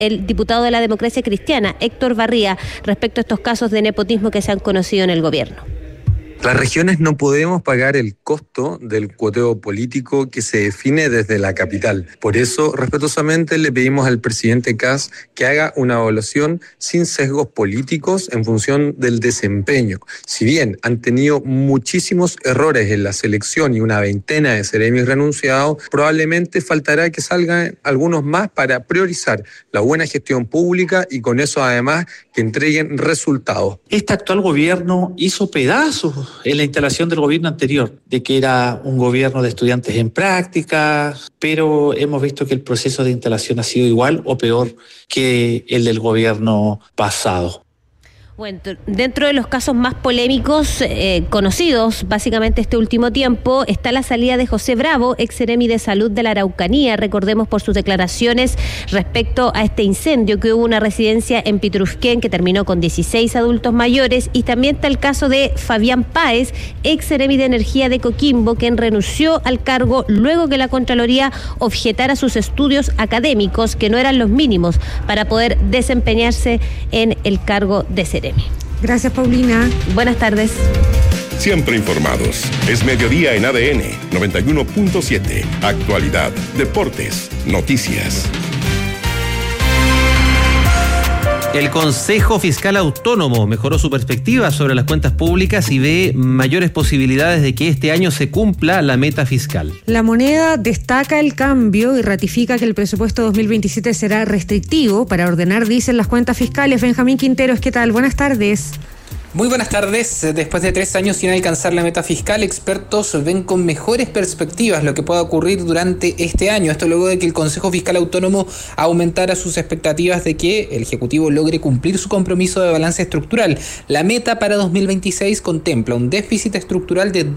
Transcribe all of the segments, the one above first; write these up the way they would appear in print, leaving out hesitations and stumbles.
el diputado de la Democracia Cristiana, Héctor Barría, respecto a estos casos de nepotismo que se han conocido en el gobierno. Las regiones no podemos pagar el costo del cuoteo político que se define desde la capital. Por eso, respetuosamente, le pedimos al presidente Kast que haga una evaluación sin sesgos políticos en función del desempeño. Si bien han tenido muchísimos errores en la selección y una veintena de seremis renunciados, probablemente faltará que salgan algunos más para priorizar la buena gestión pública y con eso además que entreguen resultados. Este actual gobierno hizo pedazos en la instalación del gobierno anterior, de que era un gobierno de estudiantes en práctica, pero hemos visto que el proceso de instalación ha sido igual o peor que el del gobierno pasado. Bueno, dentro de los casos más polémicos conocidos básicamente este último tiempo está la salida de José Bravo, ex seremi de Salud de la Araucanía, recordemos por sus declaraciones respecto a este incendio que hubo en una residencia en Pitrufquén que terminó con 16 adultos mayores, y también está el caso de Fabián Páez, ex seremi de Energía de Coquimbo, quien renunció al cargo luego que la Contraloría objetara sus estudios académicos que no eran los mínimos para poder desempeñarse en el cargo de seremi. Gracias, Paulina. Buenas tardes. Siempre informados. Es mediodía en ADN 91.7. Actualidad, deportes, noticias. El Consejo Fiscal Autónomo mejoró su perspectiva sobre las cuentas públicas y ve mayores posibilidades de que este año se cumpla la meta fiscal. La Moneda destaca el cambio y ratifica que el presupuesto 2027 será restrictivo para ordenar, dicen, las cuentas fiscales. Benjamín Quinteros, ¿qué tal? Buenas tardes. Muy buenas tardes. Después de 3 años sin alcanzar la meta fiscal, expertos ven con mejores perspectivas lo que pueda ocurrir durante este año. Esto luego de que el Consejo Fiscal Autónomo aumentara sus expectativas de que el Ejecutivo logre cumplir su compromiso de balance estructural. La meta para 2026 contempla un déficit estructural de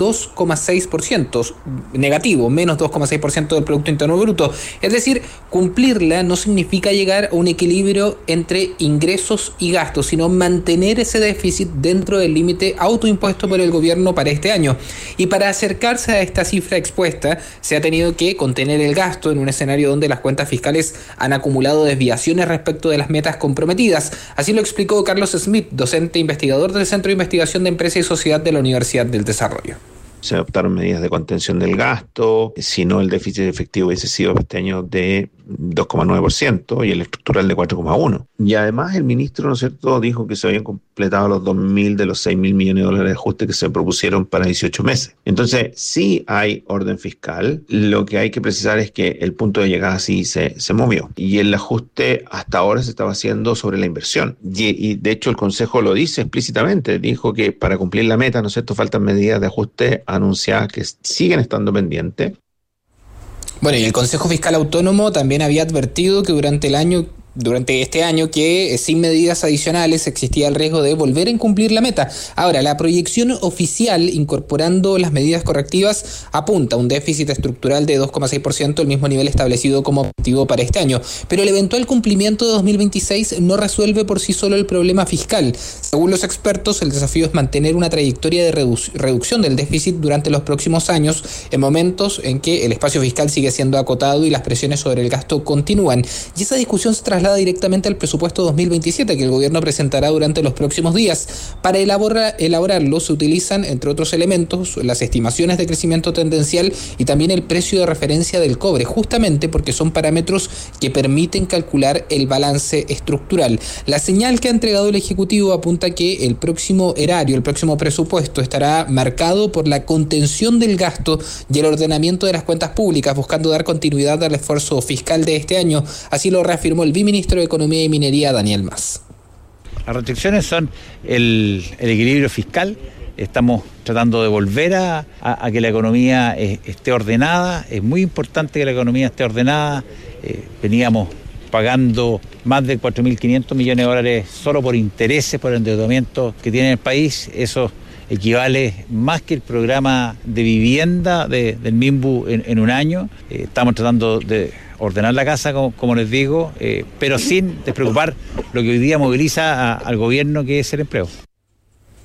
2,6%, negativo, menos 2,6% del Producto Interno Bruto. Es decir, cumplirla no significa llegar a un equilibrio entre ingresos y gastos, sino mantener ese déficit dentro del límite autoimpuesto por el gobierno para este año. Y para acercarse a esta cifra expuesta, se ha tenido que contener el gasto en un escenario donde las cuentas fiscales han acumulado desviaciones respecto de las metas comprometidas. Así lo explicó Carlos Smith, docente e investigador del Centro de Investigación de Empresa y Sociedad de la Universidad del Desarrollo. Se adoptaron medidas de contención del gasto, si no el déficit efectivo hubiese sido este año de 2,9% y el estructural de 4,1%. Y además el ministro, ¿no es cierto?, dijo que se habían completado los 2.000 de los 6.000 millones de dólares de ajuste que se propusieron para 18 meses. Entonces, sí hay orden fiscal. Lo que hay que precisar es que el punto de llegada sí se movió. Y el ajuste hasta ahora se estaba haciendo sobre la inversión. Y de hecho el Consejo lo dice explícitamente. Dijo que para cumplir la meta, ¿no es cierto?, faltan medidas de ajuste anunciadas que siguen estando pendientes. Bueno, y el Consejo Fiscal Autónomo también había advertido que durante este año que sin medidas adicionales existía el riesgo de volver a incumplir la meta. Ahora, la proyección oficial, incorporando las medidas correctivas, apunta a un déficit estructural de 2,6%, el mismo nivel establecido como objetivo para este año. Pero el eventual cumplimiento de 2026 no resuelve por sí solo el problema fiscal. Según los expertos, el desafío es mantener una trayectoria de reducción del déficit durante los próximos años, en momentos en que el espacio fiscal sigue siendo acotado y las presiones sobre el gasto continúan. Y esa discusión se traslada directamente al presupuesto 2027 que el gobierno presentará durante los próximos días. Para elaborarlo se utilizan, entre otros elementos, las estimaciones de crecimiento tendencial y también el precio de referencia del cobre, justamente porque son parámetros que permiten calcular el balance estructural. La señal que ha entregado el Ejecutivo apunta que el próximo erario, el próximo presupuesto, estará marcado por la contención del gasto y el ordenamiento de las cuentas públicas, buscando dar continuidad al esfuerzo fiscal de este año. Así lo reafirmó el viceministro de Economía y Minería, Daniel Mas. Las restricciones son el equilibrio fiscal. Estamos tratando de volver a que la economía esté ordenada. Es muy importante que la economía esté ordenada. Veníamos pagando más de 4.500 millones de dólares solo por intereses, por el endeudamiento que tiene el país. Eso equivale más que el programa de vivienda del MIMBU en un año. Estamos tratando de ordenar la casa, como les digo, pero sin despreocupar lo que hoy día moviliza al gobierno, que es el empleo.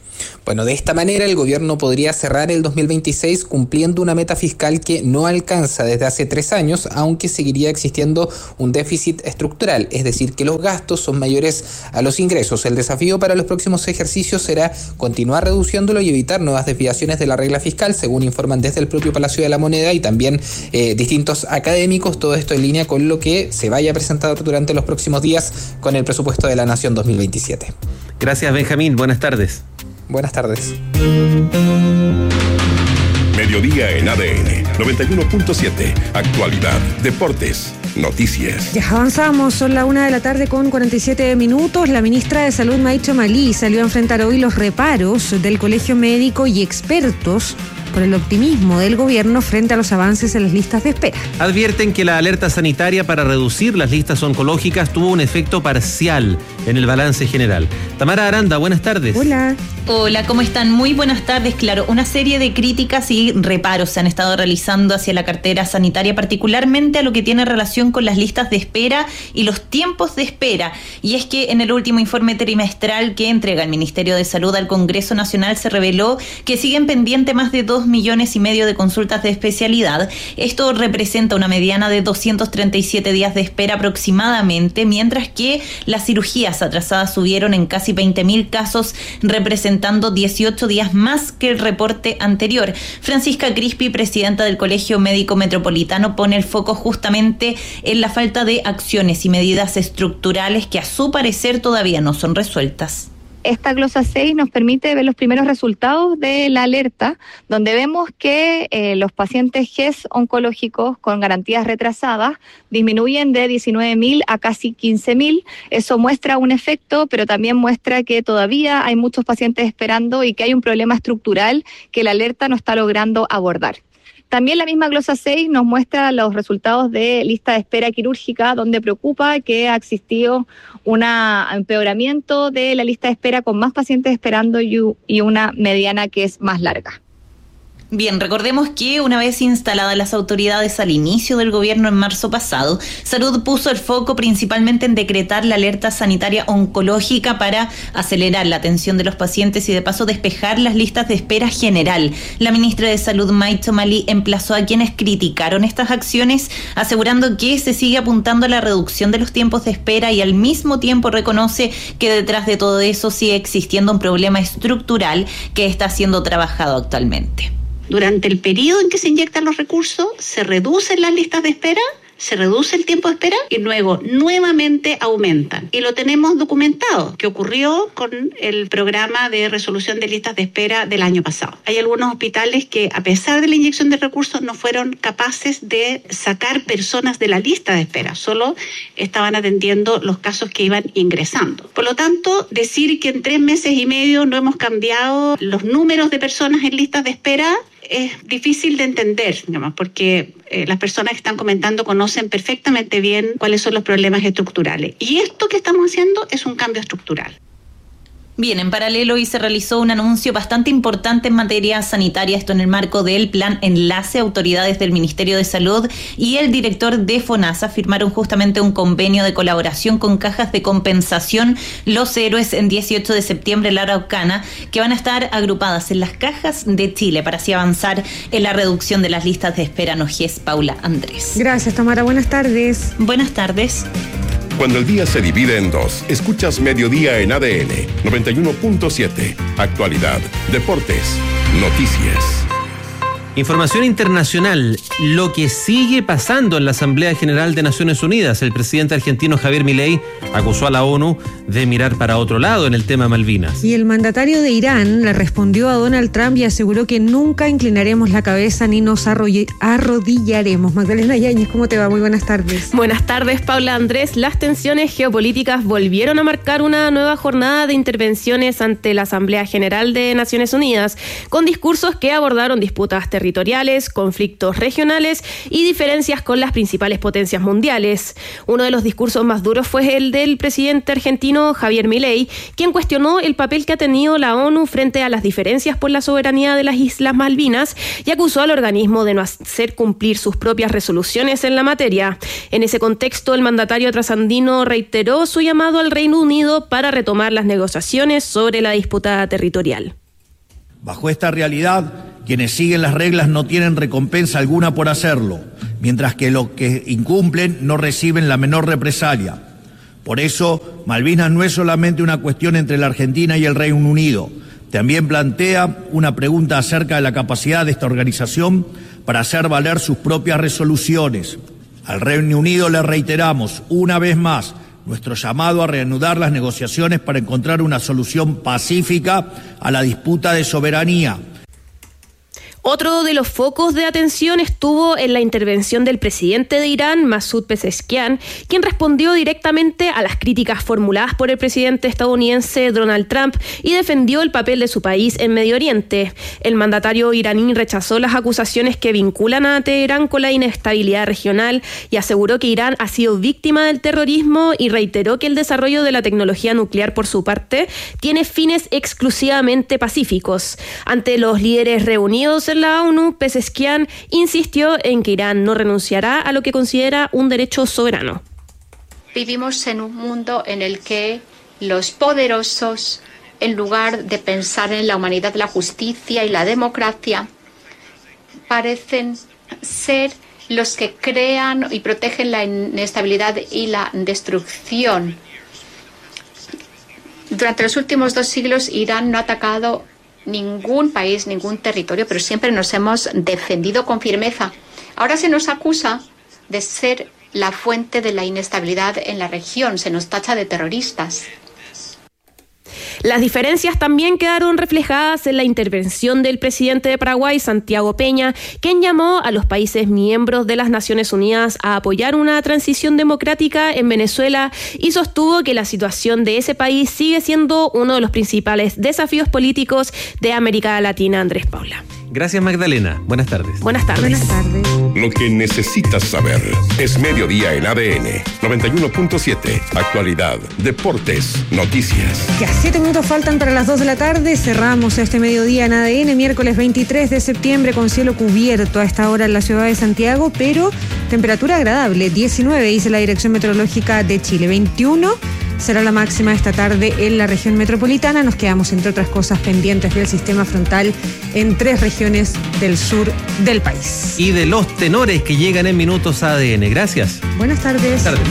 Bueno, de esta manera el gobierno podría cerrar el 2026 cumpliendo una meta fiscal que no alcanza desde hace 3 años, aunque seguiría existiendo un déficit estructural, es decir, que los gastos son mayores a los ingresos. El desafío para los próximos ejercicios será continuar reduciéndolo y evitar nuevas desviaciones de la regla fiscal, según informan desde el propio Palacio de la Moneda y también distintos académicos. Todo esto en línea con lo que se vaya a presentar durante los próximos días con el presupuesto de la Nación 2027. Gracias, Benjamín. Buenas tardes. Buenas tardes. Mediodía en ADN 91.7. Actualidad, deportes, noticias. Ya avanzamos, son la 1:00 con 47 minutos. La ministra de Salud, Maicho Malí, salió a enfrentar hoy los reparos del Colegio Médico y expertos por el optimismo del gobierno frente a los avances en las listas de espera. Advierten que la alerta sanitaria para reducir las listas oncológicas tuvo un efecto parcial en el balance general. Tamara Aranda, buenas tardes. Hola. Hola, ¿cómo están? Muy buenas tardes. Claro, una serie de críticas y reparos se han estado realizando hacia la cartera sanitaria, particularmente a lo que tiene relación con las listas de espera y los tiempos de espera. Y es que en el último informe trimestral que entrega el Ministerio de Salud al Congreso Nacional se reveló que siguen pendientes más de 2,5 millones de consultas de especialidad. Esto representa una mediana de 237 días de espera aproximadamente, mientras que las cirugías atrasadas subieron en casi 20.000 casos, representando 18 días más que el reporte anterior. Francisca Crispi, presidenta del Colegio Médico Metropolitano, pone el foco justamente en la falta de acciones y medidas estructurales que a su parecer todavía no son resueltas. Esta glosa 6 nos permite ver los primeros resultados de la alerta, donde vemos que los pacientes GES oncológicos con garantías retrasadas disminuyen de 19.000 a casi 15.000. Eso muestra un efecto, pero también muestra que todavía hay muchos pacientes esperando y que hay un problema estructural que la alerta no está logrando abordar. También la misma glosa 6 nos muestra los resultados de lista de espera quirúrgica, donde preocupa que ha existido un empeoramiento de la lista de espera con más pacientes esperando y una mediana que es más larga. Bien, recordemos que una vez instaladas las autoridades al inicio del gobierno en marzo pasado, Salud puso el foco principalmente en decretar la alerta sanitaria oncológica para acelerar la atención de los pacientes y de paso despejar las listas de espera general. La ministra de Salud, Maicho Malí, emplazó a quienes criticaron estas acciones, asegurando que se sigue apuntando a la reducción de los tiempos de espera y al mismo tiempo reconoce que detrás de todo eso sigue existiendo un problema estructural que está siendo trabajado actualmente. Durante el periodo en que se inyectan los recursos, se reducen las listas de espera, se reduce el tiempo de espera y luego nuevamente aumentan. Y lo tenemos documentado, que ocurrió con el programa de resolución de listas de espera del año pasado. Hay algunos hospitales que, a pesar de la inyección de recursos, no fueron capaces de sacar personas de la lista de espera, solo estaban atendiendo los casos que iban ingresando. Por lo tanto, decir que en 3 meses y medio no hemos cambiado los números de personas en listas de espera es difícil de entender, digamos, porque las personas que están comentando conocen perfectamente bien cuáles son los problemas estructurales. Y esto que estamos haciendo es un cambio estructural. Bien, en paralelo hoy se realizó un anuncio bastante importante en materia sanitaria, esto en el marco del plan Enlace. Autoridades del Ministerio de Salud y el director de FONASA firmaron justamente un convenio de colaboración con cajas de compensación Los Héroes en 18 de septiembre en la Araucana, que van a estar agrupadas en las cajas de Chile para así avanzar en la reducción de las listas de espera. Nojes Paula Andrés. Gracias, Tamara. Buenas tardes. Buenas tardes. Cuando el día se divide en dos, escuchas Mediodía en ADN 91.7. Actualidad, deportes, noticias. Información internacional, lo que sigue pasando en la Asamblea General de Naciones Unidas. El presidente argentino Javier Milei acusó a la ONU de mirar para otro lado en el tema Malvinas. Y el mandatario de Irán le respondió a Donald Trump y aseguró que nunca inclinaremos la cabeza ni nos arrodillaremos. Magdalena Yáñez, ¿cómo te va? Muy buenas tardes. Buenas tardes, Paula Andrés. Las tensiones geopolíticas volvieron a marcar una nueva jornada de intervenciones ante la Asamblea General de Naciones Unidas, con discursos que abordaron disputas territoriales, conflictos regionales y diferencias con las principales potencias mundiales. Uno de los discursos más duros fue el del presidente argentino Javier Milei, quien cuestionó el papel que ha tenido la ONU frente a las diferencias por la soberanía de las Islas Malvinas y acusó al organismo de no hacer cumplir sus propias resoluciones en la materia. En ese contexto, el mandatario trasandino reiteró su llamado al Reino Unido para retomar las negociaciones sobre la disputa territorial. Bajo esta realidad, quienes siguen las reglas no tienen recompensa alguna por hacerlo, mientras que los que incumplen no reciben la menor represalia. Por eso, Malvinas no es solamente una cuestión entre la Argentina y el Reino Unido. También plantea una pregunta acerca de la capacidad de esta organización para hacer valer sus propias resoluciones. Al Reino Unido le reiteramos una vez más nuestro llamado a reanudar las negociaciones para encontrar una solución pacífica a la disputa de soberanía. Otro de los focos de atención estuvo en la intervención del presidente de Irán, Masoud Pezeshkian, quien respondió directamente a las críticas formuladas por el presidente estadounidense Donald Trump y defendió el papel de su país en Medio Oriente. El mandatario iraní rechazó las acusaciones que vinculan a Teherán con la inestabilidad regional y aseguró que Irán ha sido víctima del terrorismo y reiteró que el desarrollo de la tecnología nuclear, por su parte, tiene fines exclusivamente pacíficos. Ante los líderes reunidos en la ONU, Pezeshkian insistió en que Irán no renunciará a lo que considera un derecho soberano. Vivimos en un mundo en el que los poderosos, en lugar de pensar en la humanidad, la justicia y la democracia, parecen ser los que crean y protegen la inestabilidad y la destrucción. Durante los últimos 2 siglos, Irán no ha atacado ningún país, ningún territorio, pero siempre nos hemos defendido con firmeza. Ahora se nos acusa de ser la fuente de la inestabilidad en la región, se nos tacha de terroristas. Las diferencias también quedaron reflejadas en la intervención del presidente de Paraguay, Santiago Peña, quien llamó a los países miembros de las Naciones Unidas a apoyar una transición democrática en Venezuela y sostuvo que la situación de ese país sigue siendo uno de los principales desafíos políticos de América Latina. Andrés Paula. Gracias, Magdalena. Buenas tardes. Buenas tardes. Buenas tardes. Lo que necesitas saber es Mediodía en ADN 91.7. Actualidad, deportes, noticias. Ya 7 minutos faltan para las 2 de la tarde. Cerramos este mediodía en ADN, miércoles 23 de septiembre, con cielo cubierto a esta hora en la ciudad de Santiago, pero temperatura agradable. 19 dice la Dirección Meteorológica de Chile. 21 será la máxima esta tarde en la región metropolitana. Nos quedamos, entre otras cosas, pendientes del sistema frontal en 3 regiones del sur del país. Y de los tenores que llegan en minutos a ADN. Gracias. Buenas tardes. Buenas tardes.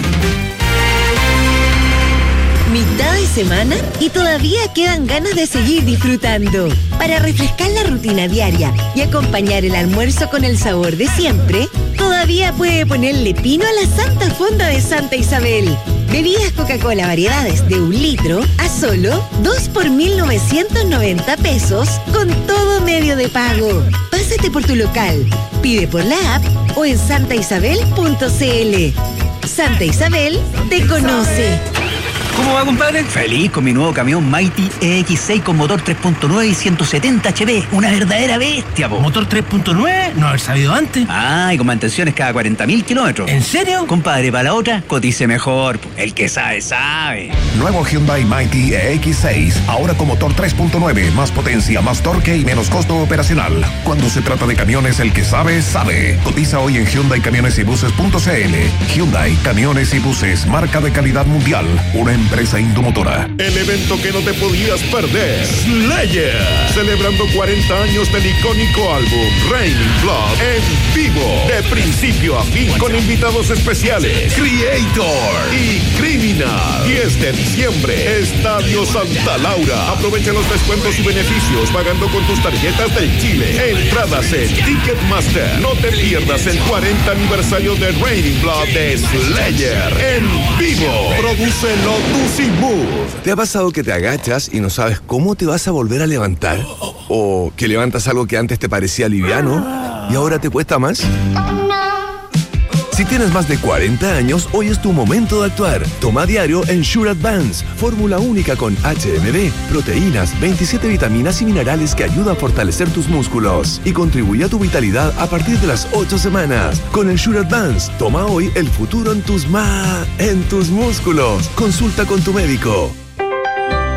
Mitad de semana y todavía quedan ganas de seguir disfrutando. Para refrescar la rutina diaria y acompañar el almuerzo con el sabor de siempre, todavía puede ponerle pino a la Santa Fonda de Santa Isabel. Bebidas Coca-Cola variedades de 1 litro a solo 2 por 1.990 pesos con todo medio de pago. Pásate por tu local, pide por la app o en santaisabel.cl. Santa Isabel te conoce. ¿Cómo va, compadre? Feliz con mi nuevo camión Mighty EX6 con motor 3.9 y 170 HP. Una verdadera bestia, po. ¿Motor 3.9? No haber sabido antes. Ah, y con mantenciones cada 40.000 kilómetros. ¿En serio? Compadre, para la otra, cotice mejor, po. El que sabe, sabe. Nuevo Hyundai Mighty EX6. Ahora con motor 3.9. Más potencia, más torque y menos costo operacional. Cuando se trata de camiones, el que sabe, sabe. Cotiza hoy en HyundaiCamionesYbuses.cl. Hyundai Camiones y Buses. Marca de calidad mundial. Una empresa Indomotora. El evento que no te podías perder. Slayer. Celebrando 40 años del icónico álbum Raining Blood en vivo. De principio a fin con invitados especiales. Creator y Criminal. 10 de diciembre. Estadio Santa Laura. Aprovecha los descuentos y beneficios pagando con tus tarjetas del Chile. Entradas en Ticketmaster. No te pierdas el 40 aniversario de Raining Blood de Slayer en vivo. Produce Lotus Move. ¿Te ha pasado que te agachas y no sabes cómo te vas a volver a levantar? ¿O que levantas algo que antes te parecía liviano y ahora te cuesta más? Si tienes más de 40 años, hoy es tu momento de actuar. Toma diario Ensure Advance, fórmula única con HMB, proteínas, 27 vitaminas y minerales que ayudan a fortalecer tus músculos y contribuye a tu vitalidad a partir de las 8 semanas. Con Ensure Advance, toma hoy el futuro en tus músculos. Consulta con tu médico.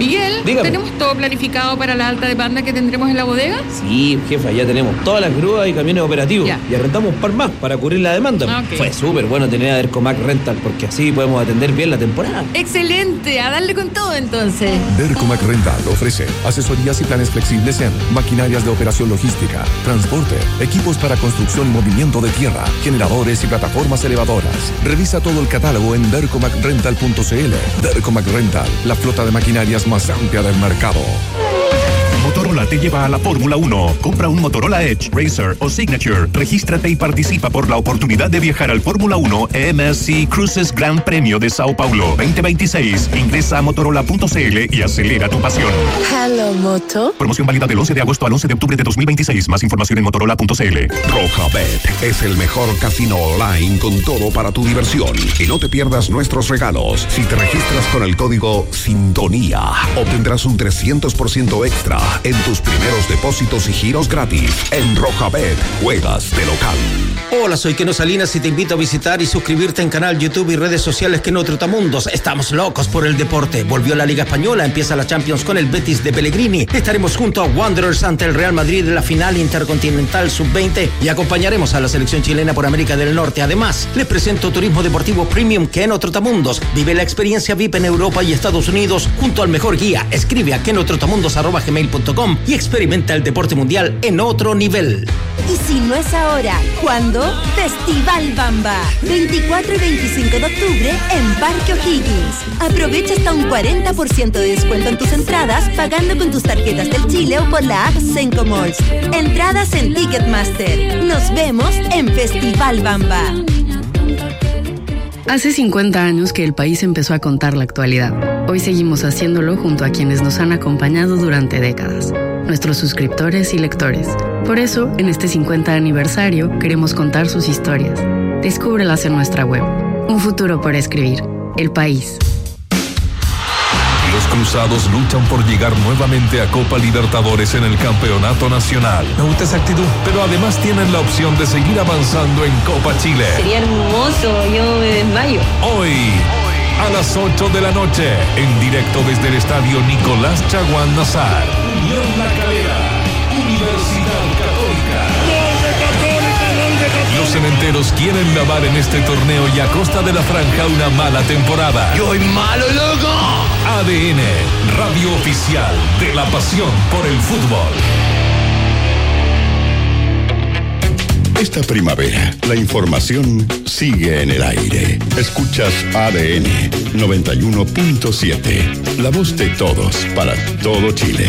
Miguel, Dígame. ¿tenemos todo planificado para la alta demanda que tendremos en la bodega? Sí, jefa, ya tenemos todas las grúas y camiones operativos. Ya. Y arrendamos un par más para cubrir la demanda. Ok. Fue súper bueno tener a Dercomac Rental porque así podemos atender bien la temporada. Excelente, a darle con todo entonces. Dercomac Rental ofrece asesorías y planes flexibles en maquinarias de operación logística, transporte, equipos para construcción y movimiento de tierra, generadores y plataformas elevadoras. Revisa todo el catálogo en dercomacrental.cl. Dercomac Rental, la flota de maquinarias más amplia del mercado. Motorola te lleva a la Fórmula 1. Compra un Motorola Edge, Racer o Signature. Regístrate y participa por la oportunidad de viajar al Fórmula 1 MSC Cruises Gran Premio de Sao Paulo 2026. Ingresa a motorola.cl y acelera tu pasión. Hello, Moto. Promoción válida del 11 de agosto al 11 de octubre de 2026. Más información en motorola.cl. Rojabet es el mejor casino online con todo para tu diversión. Y no te pierdas nuestros regalos. Si te registras con el código Sintonía, obtendrás un 300% extra en tus primeros depósitos y giros gratis. En Rojabet, juegas de local. Hola, soy Keno Salinas y te invito a visitar y suscribirte en canal YouTube y redes sociales Keno Trotamundos. Estamos locos por el deporte. Volvió la Liga Española, empieza la Champions con el Betis de Pellegrini. Estaremos junto a Wanderers ante el Real Madrid en la final intercontinental sub-20 y acompañaremos a la selección chilena por América del Norte. Además, les presento Turismo Deportivo Premium Keno Trotamundos. Vive la experiencia VIP en Europa y Estados Unidos junto al mejor guía. Escribe a kenotrotamundos@gmail.com y experimenta el deporte mundial en otro nivel. Y si no es ahora, ¿cuándo? Festival Bamba. 24 y 25 de octubre en Parque O'Higgins. Aprovecha hasta un 40% de descuento en tus entradas pagando con tus tarjetas del Chile o por la app Senco Malls. Entradas en Ticketmaster. Nos vemos en Festival Bamba. Hace 50 años que el país empezó a contar la actualidad. Hoy seguimos haciéndolo junto a quienes nos han acompañado durante décadas, nuestros suscriptores y lectores. Por eso, en este 50 aniversario, queremos contar sus historias. Descúbrelas en nuestra web. Un futuro por escribir. El País. Los Cruzados luchan por llegar nuevamente a Copa Libertadores en el Campeonato Nacional. Me gusta esa actitud, pero además tienen la opción de seguir avanzando en Copa Chile. Sería hermoso, yo me desmayo. Hoy, a las 8 de la noche, en directo desde el estadio Nicolás Chaguán Nazar. Unión La Calera, Universidad Católica. Los cementeros quieren lavar en este torneo y a costa de la franja una mala temporada. ¡Yo soy malo, loco! ADN, radio oficial de la pasión por el fútbol. Esta primavera, la información sigue en el aire. Escuchas ADN 91.7, la voz de todos para todo Chile.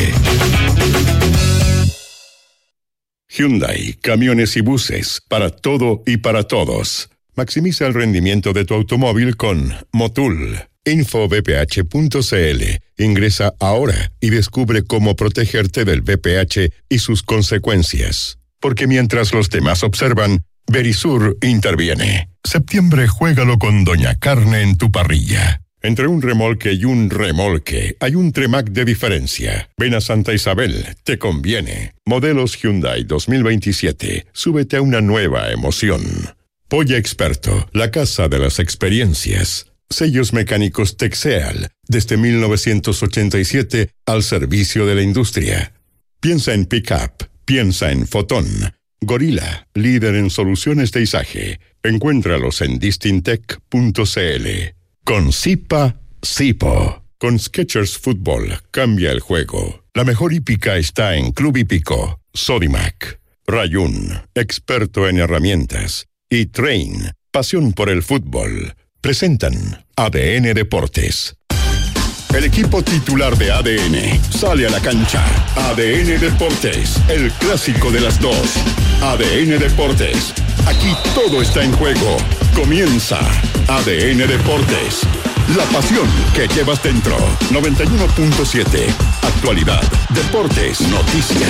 Hyundai, camiones y buses, para todo y para todos. Maximiza el rendimiento de tu automóvil con Motul. Infobph.cl. Ingresa ahora y descubre cómo protegerte del VPH y sus consecuencias. Porque mientras los demás observan, Verisur interviene. Septiembre, juégalo con Doña Carne en tu parrilla. Entre un remolque y un remolque, hay un Tremac de diferencia. Ven a Santa Isabel, te conviene. Modelos Hyundai 2027. Súbete a una nueva emoción. Polla Experto, la casa de las experiencias. Sellos mecánicos Texeal, desde 1987 al servicio de la industria. Piensa en Pickup, piensa en Fotón. Gorila, líder en soluciones de izaje. Encuéntralos en distintec.cl. Con Zipa, Zipo. Con Skechers Fútbol, cambia el juego. La mejor hípica está en Club Hípico. Sodimac. Rayun, experto en herramientas. Y Train, pasión por el fútbol. Presentan ADN Deportes. El equipo titular de ADN sale a la cancha. ADN Deportes, el clásico de las dos. ADN Deportes, aquí todo está en juego. Comienza ADN Deportes, la pasión que llevas dentro. 91.7, actualidad, deportes, noticias.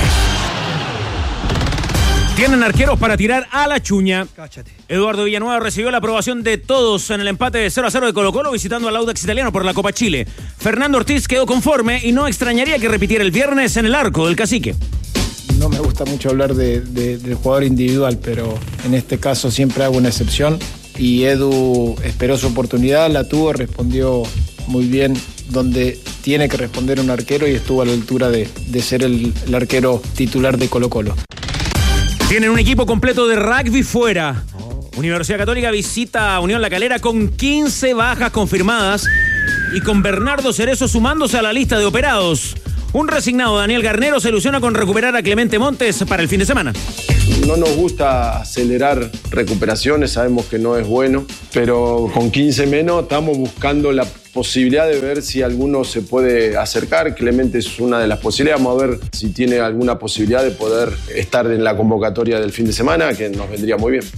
Tienen arqueros para tirar a la chuña. Eduardo Villanueva recibió la aprobación de todos en el empate de 0-0 de Colo-Colo visitando al Audax Italiano por la Copa Chile. Fernando Ortiz quedó conforme y no extrañaría que repitiera el viernes en el arco del Cacique. No me gusta mucho hablar del jugador individual, pero en este caso siempre hago una excepción y Edu esperó su oportunidad, la tuvo, respondió muy bien donde tiene que responder un arquero y estuvo a la altura de ser el arquero titular de Colo-Colo. Tienen un equipo completo de rugby fuera. Universidad Católica visita a Unión La Calera con 15 bajas confirmadas y con Bernardo Cerezo sumándose a la lista de operados. Un resignado Daniel Garnero se ilusiona con recuperar a Clemente Montes para el fin de semana. No nos gusta acelerar recuperaciones, sabemos que no es bueno, pero con 15 menos estamos buscando la posibilidad de ver si alguno se puede acercar. Clemente es una de las posibilidades, vamos a ver si tiene alguna posibilidad de poder estar en la convocatoria del fin de semana, que nos vendría muy bien.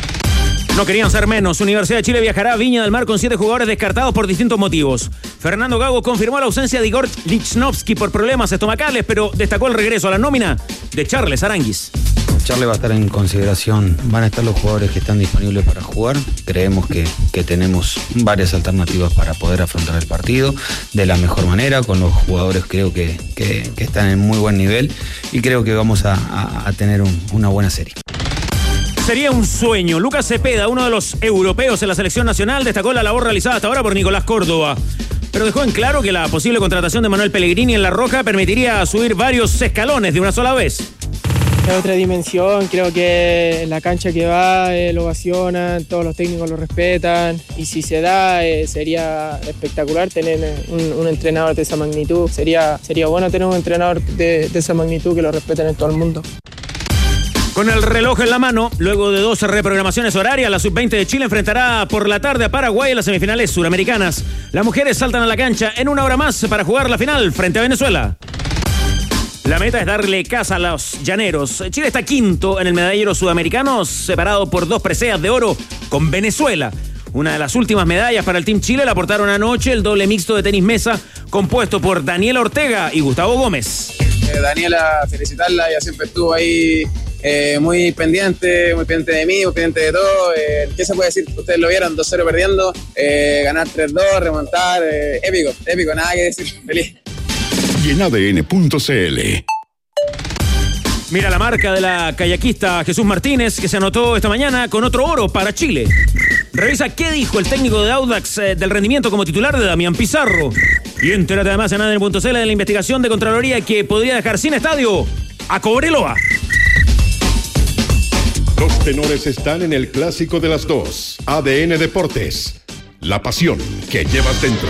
No querían ser menos. Universidad de Chile viajará a Viña del Mar con 7 jugadores descartados por distintos motivos. Fernando Gago confirmó la ausencia de Igor Lichnowsky por problemas estomacales, pero destacó el regreso a la nómina de Charles Aranguis. Charles va a estar en consideración, van a estar los jugadores que están disponibles para jugar. Creemos que tenemos varias alternativas para poder afrontar el partido de la mejor manera, con los jugadores creo que están en muy buen nivel y creo que vamos a tener una buena serie. Sería un sueño. Lucas Cepeda, uno de los europeos en la selección nacional, destacó la labor realizada hasta ahora por Nicolás Córdoba, pero dejó en claro que la posible contratación de Manuel Pellegrini en La Roja permitiría subir varios escalones de una sola vez. Es otra dimensión, creo que en la cancha que va lo ovacionan, todos los técnicos lo respetan y si se da sería espectacular tener un entrenador de esa magnitud, sería bueno tener un entrenador de esa magnitud que lo respeten en todo el mundo. Con el reloj en la mano, luego de 2 reprogramaciones horarias, la Sub-20 de Chile enfrentará por la tarde a Paraguay en las semifinales suramericanas. Las mujeres saltan a la cancha en 1 hora más para jugar la final frente a Venezuela. La meta es darle casa a los llaneros. Chile está quinto en el medallero sudamericano, separado por 2 preseas de oro con Venezuela. Una de las últimas medallas para el Team Chile la aportaron anoche el doble mixto de tenis mesa, compuesto por Daniela Ortega y Gustavo Gómez. Daniela, felicitarla, ella siempre estuvo ahí muy pendiente de mí, muy pendiente de todo. ¿Qué se puede decir? Ustedes lo vieron, 2-0 perdiendo, ganar 3-2, remontar, épico, nada que decir, feliz. Y en ADN.cl. Mira la marca de la kayakista Jesús Martínez, que se anotó esta mañana con otro oro para Chile. Revisa qué dijo el técnico de Audax del rendimiento como titular de Damián Pizarro. Y entérate además en ADN.cl de la investigación de Contraloría que podría dejar sin estadio a Cobreloa. Los tenores están en el clásico de las 2. ADN Deportes. La pasión que llevas dentro.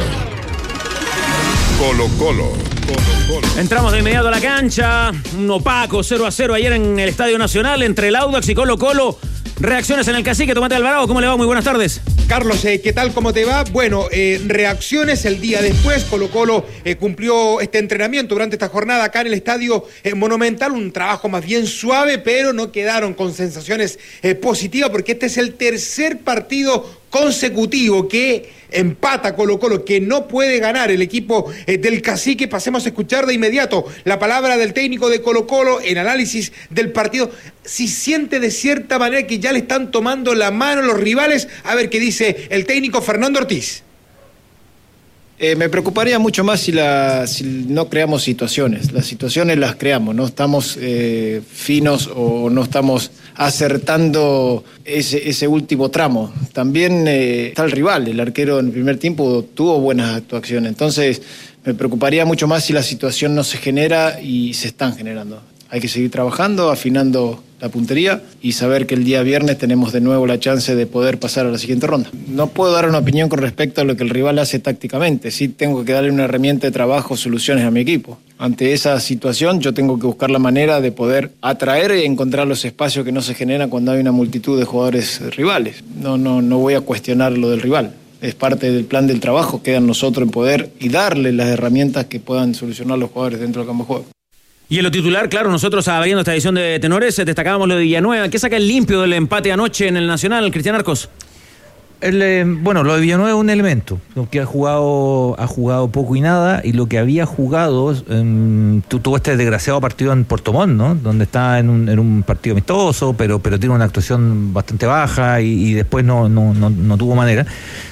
Colo-Colo. Entramos de inmediato a la cancha. Un opaco 0-0 ayer en el Estadio Nacional entre el Audax y Colo-Colo. Reacciones en el Cacique. Tomate Alvarado, ¿cómo le va? Muy buenas tardes. Carlos, ¿qué tal? ¿Cómo te va? Bueno, reacciones el día después. Colo-Colo cumplió este entrenamiento durante esta jornada acá en el Estadio Monumental. Un trabajo más bien suave, pero no quedaron con sensaciones positivas porque este es el tercer partido consecutivo que empata Colo-Colo, que no puede ganar el equipo del Cacique. Pasemos a escuchar de inmediato la palabra del técnico de Colo-Colo en análisis del partido. Si siente de cierta manera que ya le están tomando la mano los rivales, a ver qué dice el técnico Fernando Ortiz. Me preocuparía mucho más si no creamos situaciones. Las situaciones las creamos, no estamos finos o no estamos acertando ese último tramo. También está el rival, el arquero en el primer tiempo tuvo buenas actuaciones. Entonces me preocuparía mucho más si la situación no se genera y se están generando. Hay que seguir trabajando, afinando la puntería y saber que el día viernes tenemos de nuevo la chance de poder pasar a la siguiente ronda. No puedo dar una opinión con respecto a lo que el rival hace tácticamente. Sí tengo que darle una herramienta de trabajo, soluciones a mi equipo. Ante esa situación yo tengo que buscar la manera de poder atraer y encontrar los espacios que no se generan cuando hay una multitud de jugadores rivales. No voy a cuestionar lo del rival. Es parte del plan del trabajo, queda en nosotros en poder y darle las herramientas que puedan solucionar los jugadores dentro del campo de juego. Y en lo titular, claro, nosotros abriendo esta edición de Tenores destacábamos lo de Villanueva. ¿Qué saca el limpio del empate anoche en el Nacional, Cristian Arcos? Bueno, lo de Villanueva es un elemento, que ha jugado poco y nada, y lo que había jugado, tuvo este desgraciado partido en Puerto Montt, ¿no? Donde está en un partido amistoso, pero tiene una actuación bastante baja y después no tuvo manera.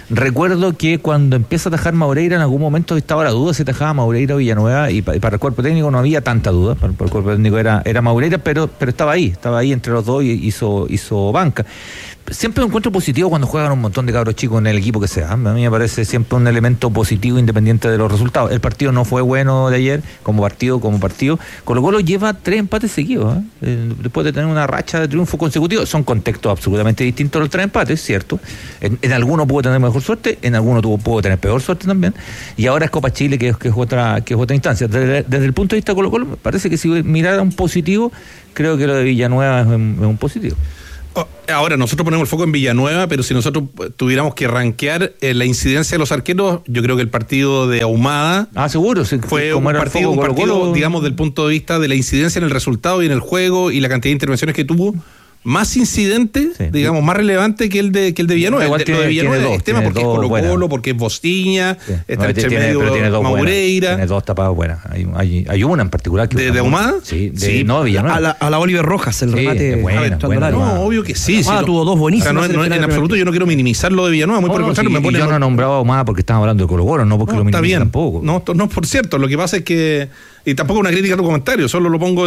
Recuerdo que cuando empieza a atajar Maureira, en algún momento estaba la duda si atajaba Maureira o Villanueva, y para el cuerpo técnico no había tanta duda. Para el cuerpo técnico era Maureira, pero estaba ahí entre los dos y hizo banca. Siempre encuentro positivo cuando juegan un montón de cabros chicos en el equipo que sea. A mí me parece siempre un elemento positivo independiente de los resultados. El partido no fue bueno de ayer, como partido. Colo-Colo lleva 3 empates seguidos, después de tener una racha de triunfo consecutivo. Son contextos absolutamente distintos los 3 empates, cierto. En algunos pudo tener mejor suerte, en algunos pudo tener peor suerte también. Y ahora es Copa Chile, que es otra instancia. Desde el punto de vista de Colo-Colo, me parece que si mirara un positivo, creo que lo de Villanueva es un positivo. Ahora, nosotros ponemos el foco en Villanueva, pero si nosotros tuviéramos que rankear la incidencia de los arqueros, yo creo que el partido de Ahumada seguro, fue un partido, digamos, del punto de vista de la incidencia en el resultado y en el juego y la cantidad de intervenciones que tuvo, más incidente, digamos, más relevante que el de Villanueva. Igual lo de Villanueva es tema porque es Colo-Colo, porque es Bostiña, está entre medio Maureira. Tiene 2 tapadas buenas. Hay una en particular que ¿De Ahumada? Sí, no, Villanueva. A la Oliver Rojas, el remate. Buena. No, obvio que sí. Tuvo 2 buenísimas. O sea, en absoluto yo no quiero minimizar lo de Villanueva, muy por el contrario. Yo no nombraba a Ahumada porque estamos hablando de Colo-Colo, no porque lo minimicé tampoco. No, por cierto, lo que pasa es que, y tampoco una crítica a tu comentario, solo lo pongo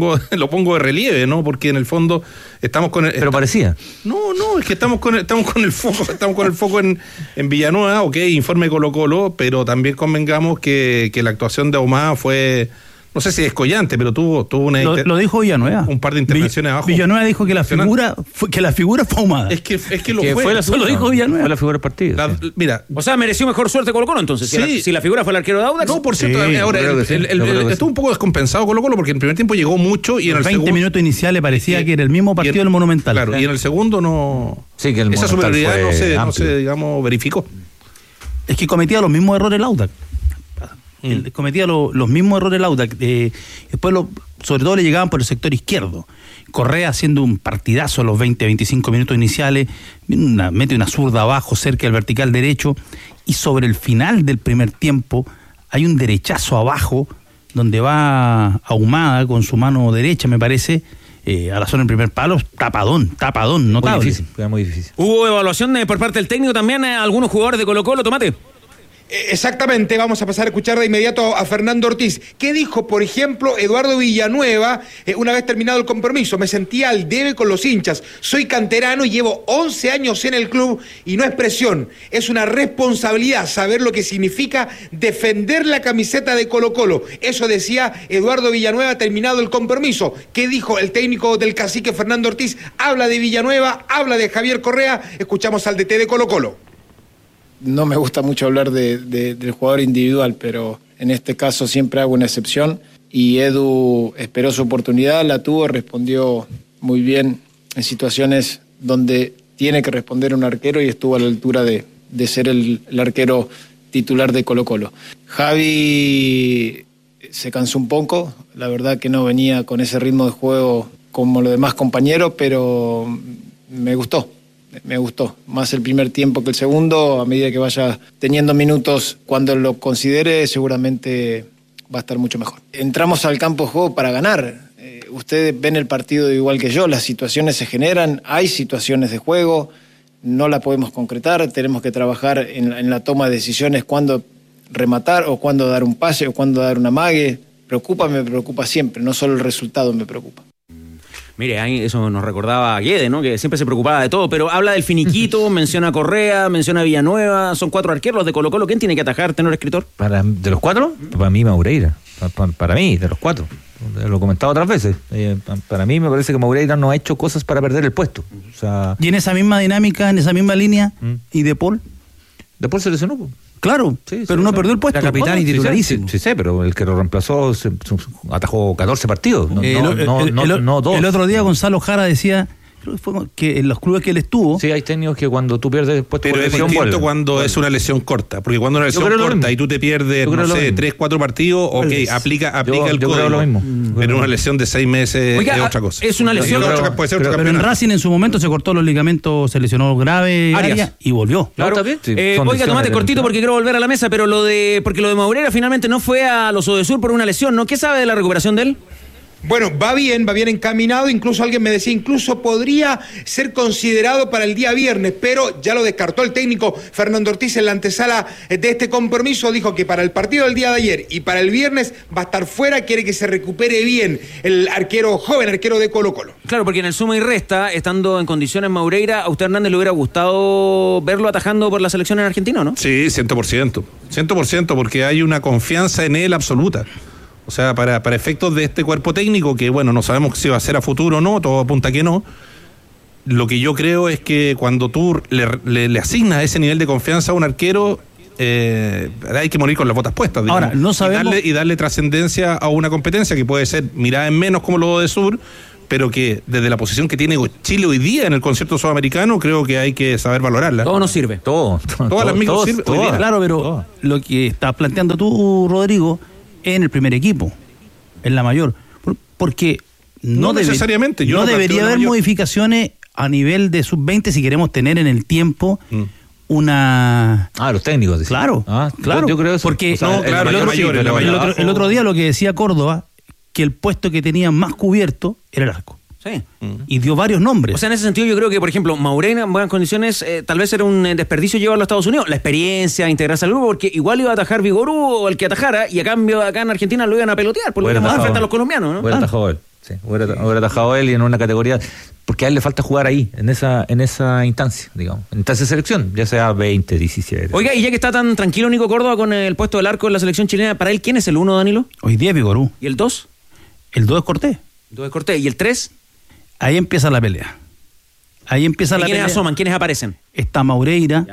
de relieve, ¿no? Porque en el fondo estamos con pero parecía. No, es que estamos con el foco en Villanueva, informe Colo-Colo, pero también convengamos que la actuación de Ahumada fue, no sé si descollante, pero tuvo una... Lo dijo Villanueva. Un par de intervenciones abajo. Villanueva dijo que la figura fue Ahumada. Es que lo fue. Eso lo dijo Villanueva. Fue la figura del partido. Mira. O sea, mereció mejor suerte Colo-Colo entonces. Sí. Si la figura fue el arquero de Audax. No, por cierto, ahora estuvo un poco descompensado Colo-Colo porque en el primer tiempo llegó mucho y en el 20 minutos iniciales parecía que era el mismo partido del Monumental. Claro, y en el segundo no... Sí, que el esa superioridad no se, digamos, verificó. Es que cometía los mismos errores el Audax. Cometía los mismos errores el Audax. Después, sobre todo, le llegaban por el sector izquierdo. Correa haciendo un partidazo a los 20-25 minutos iniciales, mete una zurda abajo cerca del vertical derecho, y sobre el final del primer tiempo hay un derechazo abajo donde va Ahumada con su mano derecha, me parece, a la zona del primer palo, tapadón, notable. Muy difícil. ¿Hubo evaluación por parte del técnico también a algunos jugadores de Colo-Colo, Tomate? Exactamente, vamos a pasar a escuchar de inmediato a Fernando Ortiz. ¿Qué dijo, por ejemplo, Eduardo Villanueva una vez terminado el compromiso? Me sentía al debe con los hinchas. Soy canterano y llevo 11 años en el club y no es presión. Es una responsabilidad saber lo que significa defender la camiseta de Colo-Colo. Eso decía Eduardo Villanueva terminado el compromiso. ¿Qué dijo el técnico del Cacique, Fernando Ortiz? Habla de Villanueva, habla de Javier Correa. Escuchamos al DT de Colo-Colo. No me gusta mucho hablar del jugador individual, pero en este caso siempre hago una excepción. Y Edu esperó su oportunidad, la tuvo, respondió muy bien en situaciones donde tiene que responder un arquero y estuvo a la altura de ser el arquero titular de Colo-Colo. Javi se cansó un poco, la verdad que no venía con ese ritmo de juego como los demás compañeros, pero me gustó más el primer tiempo que el segundo. A medida que vaya teniendo minutos cuando lo considere, seguramente va a estar mucho mejor. Entramos al campo de juego para ganar. Ustedes ven el partido igual que yo, las situaciones se generan, hay situaciones de juego, no la podemos concretar, tenemos que trabajar en la toma de decisiones, cuándo rematar o cuándo dar un pase o cuándo dar un amague. Me preocupa siempre, no solo el resultado me preocupa. Mire, ahí eso nos recordaba a Guede, ¿no? Que siempre se preocupaba de todo, pero habla del finiquito, menciona a Correa, menciona a Villanueva, son 4 arqueros de Colo-Colo. ¿Quién tiene que atajar, tenor escritor? ¿De los 4? Para mí Maureira, para mí, de los 4. Lo he comentado otras veces. Para mí me parece que Maureira no ha hecho cosas para perder el puesto. O sea, y en esa misma dinámica, en esa misma línea, ¿y De Paul? De Paul se lesionó. Claro, pero no perdió el puesto. La capitán y titularísimo. Sí, pero el que lo reemplazó atajó 14 partidos. No 2. El otro día Gonzalo Jara decía que en los clubes que él estuvo... Sí, hay técnicos que cuando tú pierdes el puesto... Pero es distinto cuando es una lesión corta, porque cuando es una lesión corta y tú te pierdes, no sé, 3, 4 partidos, aplica el código. Lo mismo. Pero una lesión de 6 meses es otra cosa. Es una lesión... Puede ser otro pero en Racing en su momento se cortó los ligamentos, se lesionó grave Arias y volvió. Claro. Oiga, tomate cortito porque quiero volver a la mesa, pero porque lo de Maureira finalmente no fue a los Odesur por una lesión, ¿no? ¿Qué sabe de la recuperación de él? Bueno, va bien encaminado, incluso alguien me decía, incluso podría ser considerado para el día viernes, pero ya lo descartó el técnico Fernando Ortiz en la antesala de este compromiso, dijo que para el partido del día de ayer y para el viernes va a estar fuera, quiere que se recupere bien el joven arquero de Colo-Colo. Claro, porque en el suma y resta, estando en condiciones Maureira, ¿a usted, Hernández, le hubiera gustado verlo atajando por la selección en Argentina, no? Sí, 100%, porque hay una confianza en él absoluta. O sea, para efectos de este cuerpo técnico, que bueno, no sabemos si va a ser a futuro o no, todo apunta que no. Lo que yo creo es que cuando tú le asignas ese nivel de confianza a un arquero, hay que morir con las botas puestas, digamos. Ahora, no sabemos... y darle trascendencia a una competencia que puede ser mirada en menos como lo de Sur, pero que desde la posición que tiene Chile hoy día en el concierto sudamericano, creo que hay que saber valorarla. Todo nos sirve. Todas las micros sirven. Claro, pero lo que estás planteando tú, Rodrigo, en el primer equipo, en la mayor, porque no necesariamente no debería haber modificaciones a nivel de sub-20 si queremos tener en el tiempo una... los técnicos. ¿Sí? Claro. Yo creo eso. Porque el otro día lo que decía Córdoba, que el puesto que tenía más cubierto era el arco. Sí. Y dio varios nombres. O sea, en ese sentido yo creo que, por ejemplo, Maureira en buenas condiciones, tal vez era un desperdicio llevarlo a Estados Unidos. La experiencia, integrarse al grupo, porque igual iba a atajar Vigorú o el que atajara, y a cambio acá en Argentina lo iban a pelotear, por lo menos frente a los colombianos, ¿no? Hubiera atajado él. Sí, hubiera atajado él y en una categoría, porque a él le falta jugar ahí, en esa instancia, digamos, en instancia de selección, ya sea 20, 17. Oiga, y ya que está tan tranquilo Nico Córdoba con el puesto del arco en la selección chilena, ¿para él quién es el 1, Danilo? Hoy día Vigorú. ¿Y el 2? El 2 es Cortés. ¿Y el 3? Ahí empieza la pelea. ¿Quiénes asoman? ¿Quiénes aparecen? Está Maureira,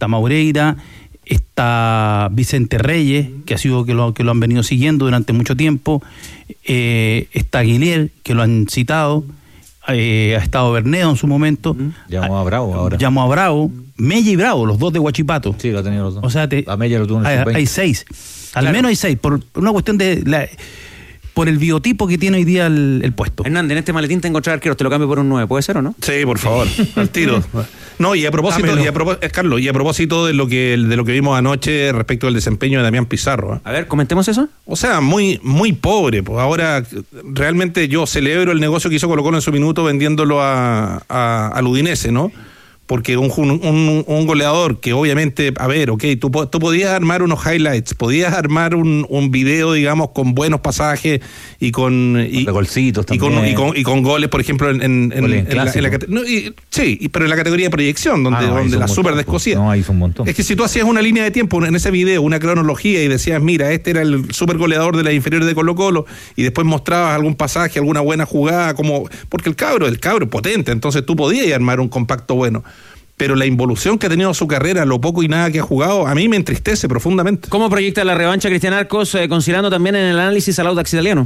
está Vicente Reyes, que ha sido que lo han venido siguiendo durante mucho tiempo, está Aguilera, que lo han citado, ha estado Bernedo en su momento. Llamó a Bravo ahora. Mella y Bravo, los dos de Huachipato. Sí, lo ha tenido los dos. O sea, a Mella lo tuvo en el sub-20. Hay 6. Al menos hay 6, por una cuestión de... por el biotipo que tiene hoy día el puesto. Hernández, en este maletín tengo encontrar arqueros, te lo cambio por un 9, ¿puede ser o no? Sí, por favor, al tiro. No, y a propósito, Carlos, y a propósito de lo que vimos anoche respecto al desempeño de Damián Pizarro. A ver, comentemos eso. O sea, muy pobre. Pues ahora, realmente yo celebro el negocio que hizo Colo-Colo en su minuto vendiéndolo al Udinese, ¿no? Porque un goleador que obviamente, a ver, tú podías armar unos highlights, podías armar un video, digamos, con buenos pasajes y con golcitos también. Y con goles, por ejemplo, pero en la categoría de proyección, donde la super descosía. No, hizo un montón. Es que si tú hacías una línea de tiempo en ese video, una cronología, y decías, mira, este era el super goleador de las inferiores de Colo-Colo, y después mostrabas algún pasaje, alguna buena jugada, porque el cabro es potente, entonces tú podías armar un compacto bueno. Pero la involución que ha tenido su carrera, lo poco y nada que ha jugado, a mí me entristece profundamente. ¿Cómo proyecta la revancha Cristian Arcos, considerando también en el análisis al Audax italiano?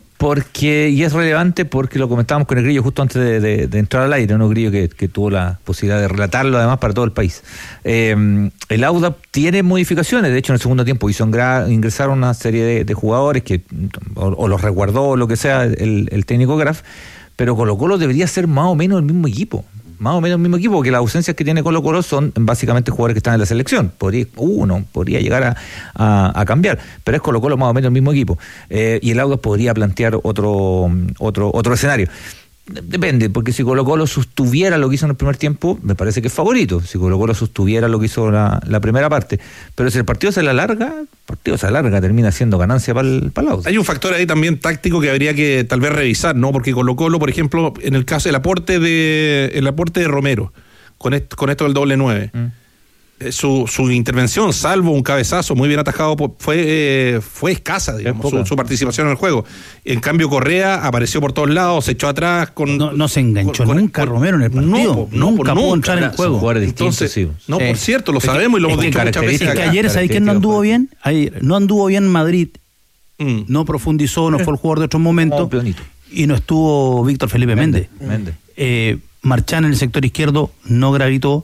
Y es relevante porque lo comentábamos con el Grillo justo antes de entrar al aire, ¿no? Grillo que tuvo la posibilidad de relatarlo además para todo el país. El Audax tiene modificaciones, de hecho en el segundo tiempo ingresaron una serie de jugadores que o los resguardó o lo que sea el técnico Graf, pero Colo-Colo debería ser más o menos el mismo equipo. Porque las ausencias que tiene Colo-Colo son básicamente jugadores que están en la selección. Podría llegar a cambiar, pero es Colo-Colo más o menos el mismo equipo. Y el Audax podría plantear otro escenario. Depende, porque si Colo-Colo sostuviera lo que hizo en el primer tiempo, me parece que es favorito. Si Colo-Colo sostuviera lo que hizo la primera parte. Pero si el partido se alarga, termina siendo ganancia para el Audax. Hay un factor ahí también táctico que habría que tal vez revisar, ¿no? Porque Colo-Colo, por ejemplo, en el caso del aporte de Romero, con esto del doble 9, su intervención, salvo un cabezazo muy bien atajado, fue escasa, digamos, su participación en el juego. En cambio, Correa apareció por todos lados, se echó atrás no se enganchó nunca Romero en el partido. Nunca pudo entrar en el juego. Entonces, por cierto, lo sabemos y lo hemos dicho muchas veces acá. Ayer, ¿sabes quién no anduvo bien? No anduvo bien Madrid. No profundizó, no fue el jugador de otros momentos. Y no estuvo Víctor Felipe Méndez. Marchán en el sector izquierdo no gravitó.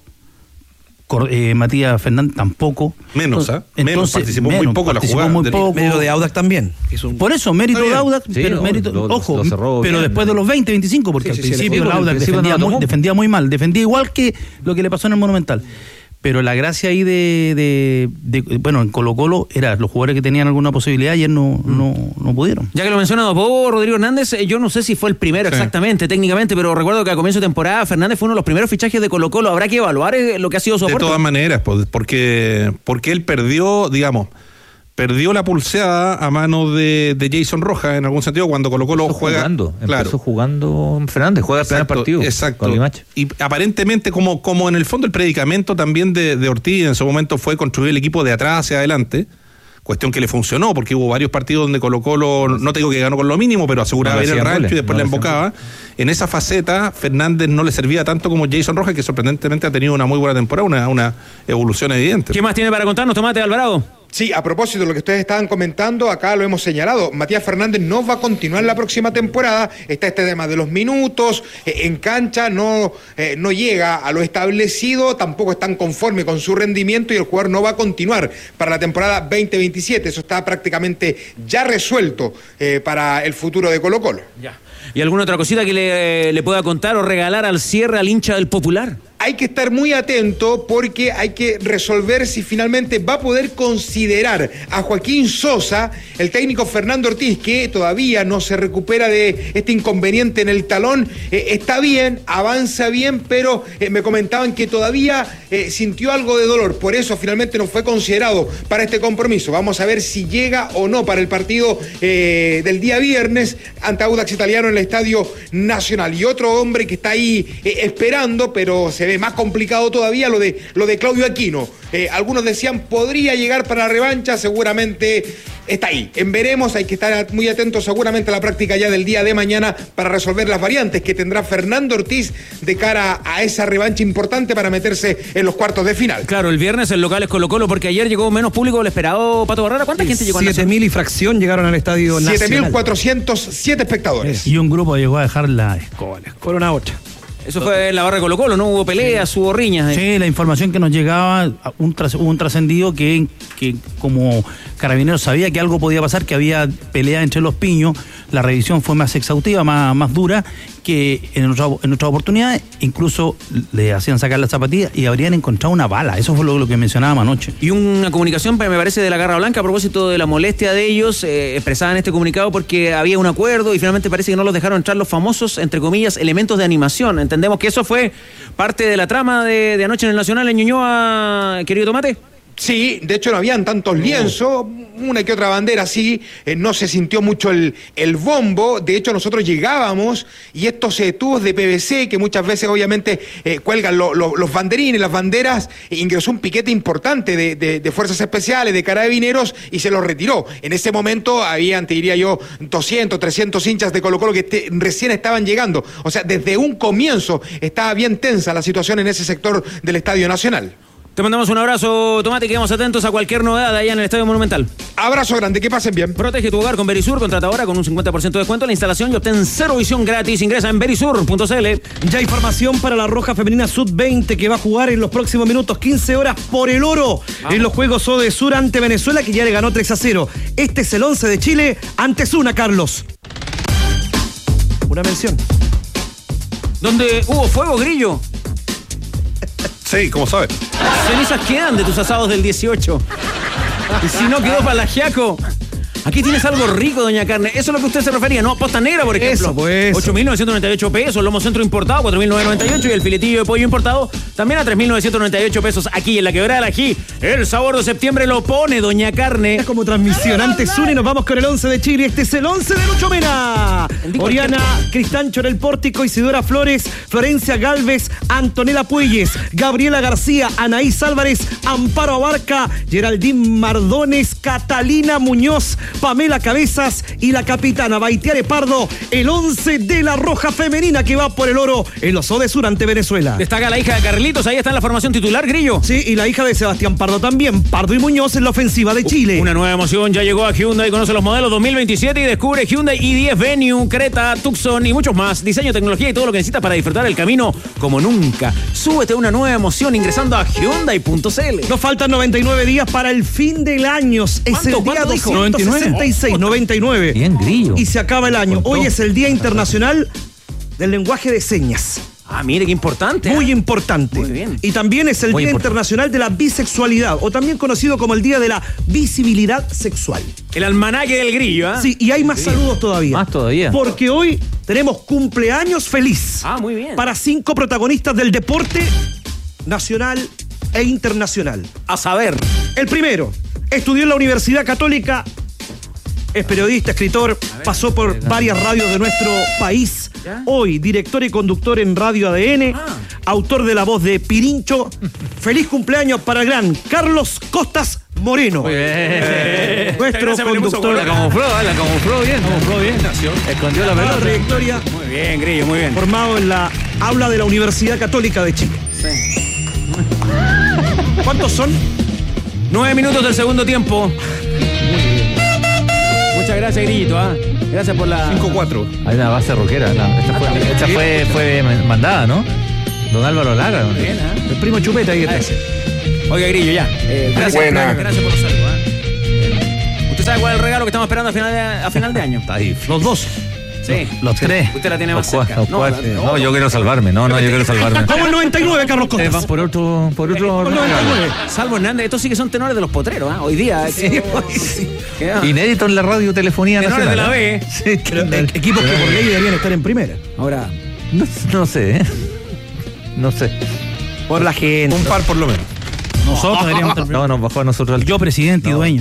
Matías Fernández tampoco. Menos participó muy poco la jugada. Mérito de Audax también. Por eso, mérito de Audax, pero después de los 20, 25, porque al principio el Audax defendía muy mal, defendía igual que lo que le pasó en el Monumental. Pero la gracia ahí bueno, en Colo-Colo era los jugadores que tenían alguna posibilidad, ayer no pudieron. Ya que lo menciona vos, Rodrigo Hernández, yo no sé si fue el primero exactamente, técnicamente, pero recuerdo que a comienzo de temporada Fernández fue uno de los primeros fichajes de Colo-Colo. Habrá que evaluar lo que ha sido su aporte. De todas maneras, porque él perdió la pulseada a mano de Jason Rojas, en algún sentido, cuando Colo-Colo juega. Empezó jugando Fernández, juega el primer partido. Exacto. Y aparentemente, como en el fondo el predicamento también de Ortiz en su momento fue construir el equipo de atrás hacia adelante, cuestión que le funcionó, porque hubo varios partidos donde Colo-Colo, no te digo que ganó con lo mínimo, pero aseguraba ir al rancho y después la embocaba. En esa faceta, Fernández no le servía tanto como Jason Rojas, que sorprendentemente ha tenido una muy buena temporada, una evolución evidente. ¿Qué más tiene para contarnos, Tomate Alvarado? Sí, a propósito de lo que ustedes estaban comentando, acá lo hemos señalado, Matías Fernández no va a continuar la próxima temporada, está este tema de los minutos, en cancha no llega a lo establecido, tampoco están conforme con su rendimiento y el jugador no va a continuar para la temporada 2027, eso está prácticamente ya resuelto para el futuro de Colo-Colo. Ya. ¿Y alguna otra cosita que le pueda contar o regalar al cierre al hincha del Popular? Hay que estar muy atento porque hay que resolver si finalmente va a poder considerar a Joaquín Sosa, el técnico Fernando Ortiz, que todavía no se recupera de este inconveniente en el talón. Está bien, avanza bien, pero me comentaban que todavía sintió algo de dolor. Por eso finalmente no fue considerado para este compromiso. Vamos a ver si llega o no para el partido del día viernes ante Audax Italiano en el Estadio Nacional. Y otro hombre que está ahí esperando, pero se ve más complicado todavía lo de Claudio Aquino. Algunos decían podría llegar para la revancha, seguramente está ahí. En veremos, hay que estar muy atentos seguramente a la práctica ya del día de mañana para resolver las variantes que tendrá Fernando Ortiz de cara a esa revancha importante para meterse en los cuartos de final. Claro, el viernes el local es Colo-Colo porque ayer llegó menos público del esperado, Pato Barrera. ¿Cuánta gente llegó? 7.000 y fracción llegaron al Estadio Nacional. 7.407 espectadores. Y un grupo llegó a dejar la escoba. Fueron a 8. Eso fue en la barra de Colo-Colo, ¿no? Hubo peleas, hubo riñas. Sí, la información que nos llegaba, hubo un trascendido que como Carabineros sabía que algo podía pasar, que había pelea entre los piños, la revisión fue más exhaustiva, más dura, que en otra oportunidad incluso le hacían sacar las zapatillas y habrían encontrado una bala. Eso fue lo que mencionábamos anoche. Y una comunicación, me parece, de la Garra Blanca a propósito de la molestia de ellos, expresada en este comunicado porque había un acuerdo y finalmente parece que no los dejaron entrar los famosos, entre comillas, elementos de animación. Entendemos que eso fue parte de la trama de anoche en el Nacional en Ñuñoa, querido Tomate. Sí, de hecho no habían tantos lienzos, una que otra bandera sí, no se sintió mucho el bombo. De hecho nosotros llegábamos y estos tubos de PVC que muchas veces obviamente cuelgan los banderines, las banderas, ingresó un piquete importante de fuerzas especiales, de Carabineros y se los retiró. En ese momento habían, te diría yo, 200, 300 hinchas de Colo-Colo que recién estaban llegando. O sea, desde un comienzo estaba bien tensa la situación en ese sector del Estadio Nacional. Te mandamos un abrazo, Tomate, y quedamos atentos a cualquier novedad allá en el Estadio Monumental. Abrazo grande, que pasen bien. Protege tu hogar con Verisur, contrata ahora con un 50% de descuento en la instalación y obtén cero visión gratis. Ingresa en verisur.cl. Ya hay formación para la Roja Femenina Sub-20 que va a jugar en los próximos minutos, 15 horas por el oro en los Juegos Odesur ante Venezuela, que ya le ganó 3-0. Este es el 11 de Chile ante Zuna, Carlos. Una mención. ¿Dónde hubo fuego, Grillo? Sí, como sabes. Cenizas quedan de tus asados del 18. Y si no quedó para la Giaco. Aquí tienes algo rico, doña Carne. Eso es lo que usted se refería, ¿no? Posta negra, por ejemplo. Eso, pues. 8.998 pesos. Lomo centro importado, 4.998. Y el filetillo de pollo importado, también a 3.998 pesos. Aquí en la Quebrada del Ají. El sabor de septiembre lo pone, doña Carne. Es como transmisión. Antes Zuna y nos vamos con el 11 de Chile. Este es el 11 de Lucho Mena. Oriana Cristancho en el pórtico, Isidora Flores, Florencia Galvez, Antonella Puelles, Gabriela García, Anaís Álvarez, Amparo Abarca, Geraldine Mardones, Catalina Muñoz, Pamela Cabezas y la capitana Baitiare Pardo, el 11 de la Roja Femenina que va por el oro en los Odesur ante Venezuela. Destaca la hija de Carlitos, ahí está en la formación titular, Grillo. Sí, y la hija de Sebastián Pardo también, Pardo y Muñoz en la ofensiva de Chile. Una nueva emoción ya llegó a Hyundai, conoce los modelos 2027 y descubre Hyundai i10 Venue, Creta, Tucson y muchos más. Diseño, tecnología y todo lo que necesitas para disfrutar el camino como nunca. Súbete a una nueva emoción ingresando a Hyundai.cl. Nos faltan 99 días para el fin del año. Es el día 266, 99. Bien, Grillo. Y se acaba el año. Hoy es el Día Internacional del Lenguaje de Señas. Ah, mire, qué importante. Muy importante. Muy bien. Y también es el Día Internacional de la Bisexualidad, o también conocido como el Día de la Visibilidad Sexual. El almanaque del grillo, ¿ah? Sí, y hay más saludos todavía. Más todavía. Porque hoy tenemos cumpleaños feliz. Ah, muy bien. Para 5 protagonistas del deporte nacional e internacional. A saber. El primero, estudió en la Universidad Católica, es periodista, escritor, pasó por varias radios de nuestro país. ¿Ya? Hoy, director y conductor en Radio ADN, autor de la voz de Pirincho. Feliz cumpleaños para el gran Carlos Costas Moreno. Muy bien. Nuestro conductor. La camufló bien. Escondió la Toda pelota. trayectoria. Muy bien, grillo, muy bien. Formado en la aula de la Universidad Católica de Chile. Sí. ¿Cuántos son? 9 minutos del segundo tiempo. Muchas gracias, grillito, ¿ah? Gracias por la... 5-4. Hay una base rockera. Esta fue mandada, ¿no? Don Álvaro Laga. ¿No? Bien, ¿ah? El primo Chupeta ahí está. Oiga, grillo, ya. Gracias por los saludos, ¿ah? ¿Usted sabe cuál es el regalo que estamos esperando a final de año? Está ahí. Los dos. Sí. Los 3. Usted la tiene más Los cerca. cuatro. No, yo quiero salvarme. No, yo quiero salvarme. Como el 99, Carlos Costas. Van por otro. Salvo Hernández, estos sí que son tenores de los potreros, ¿ah? Hoy día. Sí. Inédito en la radiotelefonía tenores nacional. de la B. Sí, equipos que por ley deberían estar en primera. Ahora. No sé, ¿eh? No sé. Por la gente. Un par por lo menos. Nosotros deberíamos estar. No, nos bajó a nosotros. Yo, presidente y dueño.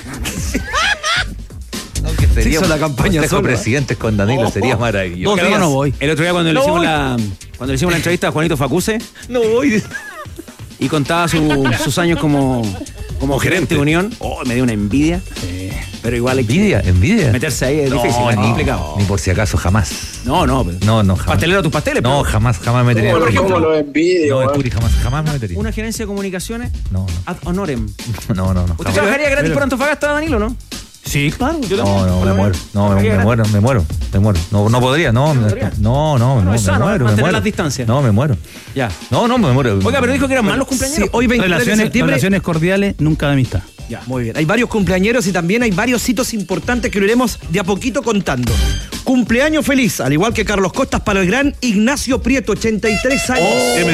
Se hizo la campaña solo. Presidentes con Danilo sería maravilloso. Yo no voy. El otro día cuando le hicimos la entrevista a Juanito Facuse. No voy. Y contaba sus años como gerente de Unión. Me dio una envidia. Pero igual envidia. Meterse ahí es difícil, es complicado. Ni por si acaso, jamás. No, jamás. ¿Pastelero a tus pasteles? No, jamás me metería. Por ejemplo, lo envidio. No, Puri, jamás me metería. Una gerencia de comunicaciones ad honorem. No. ¿Usted trabajaría gratis por Antofagasta, Danilo, no? Sí, claro. No, me muero. Me muero. No podría, no. No es sano mantener las distancias. No, me muero. Ya. No, me muero. Oiga, pero dijo que eran malos cumpleaños. Sí, hoy 23 de septiembre. Relaciones cordiales, nunca de amistad. Ya. Muy bien. Hay varios cumpleañeros y también hay varios hitos importantes que lo iremos de a poquito contando. Cumpleaños feliz, al igual que Carlos Costas, para el gran Ignacio Prieto, 83 años.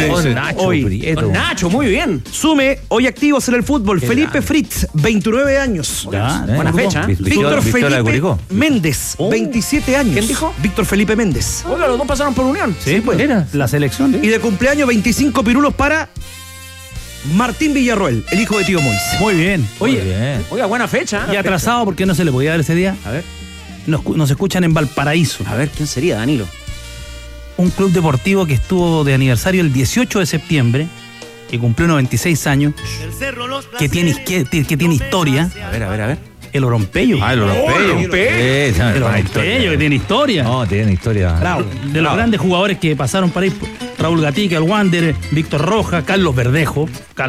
Con Nacho, muy bien. Sume, hoy activos en el fútbol, Felipe Fritz, 29 años. Buena fecha. Víctor Felipe Méndez, 27 años. ¿Quién dijo? Víctor Felipe Méndez. Oiga, los dos pasaron por Unión. Sí, pues. Era la selección. Y de cumpleaños, 25 pirulos para Martín Villarroel, el hijo de Tío Mois. Muy bien. Oiga, buena fecha. Y atrasado porque no se le podía dar ese día. A ver. Nos escuchan en Valparaíso. A ver, ¿quién sería, Danilo? Un club deportivo que estuvo de aniversario el 18 de septiembre, que cumplió 96 años, que tiene historia. A ver. El Orompeyo. El Orompeyo. El Orompeyo, que tiene historia. No, tiene historia. Bravo. De los grandes jugadores que pasaron por ahí, Raúl Gatica, el Wander, Víctor Roja, Carlos Verdejo,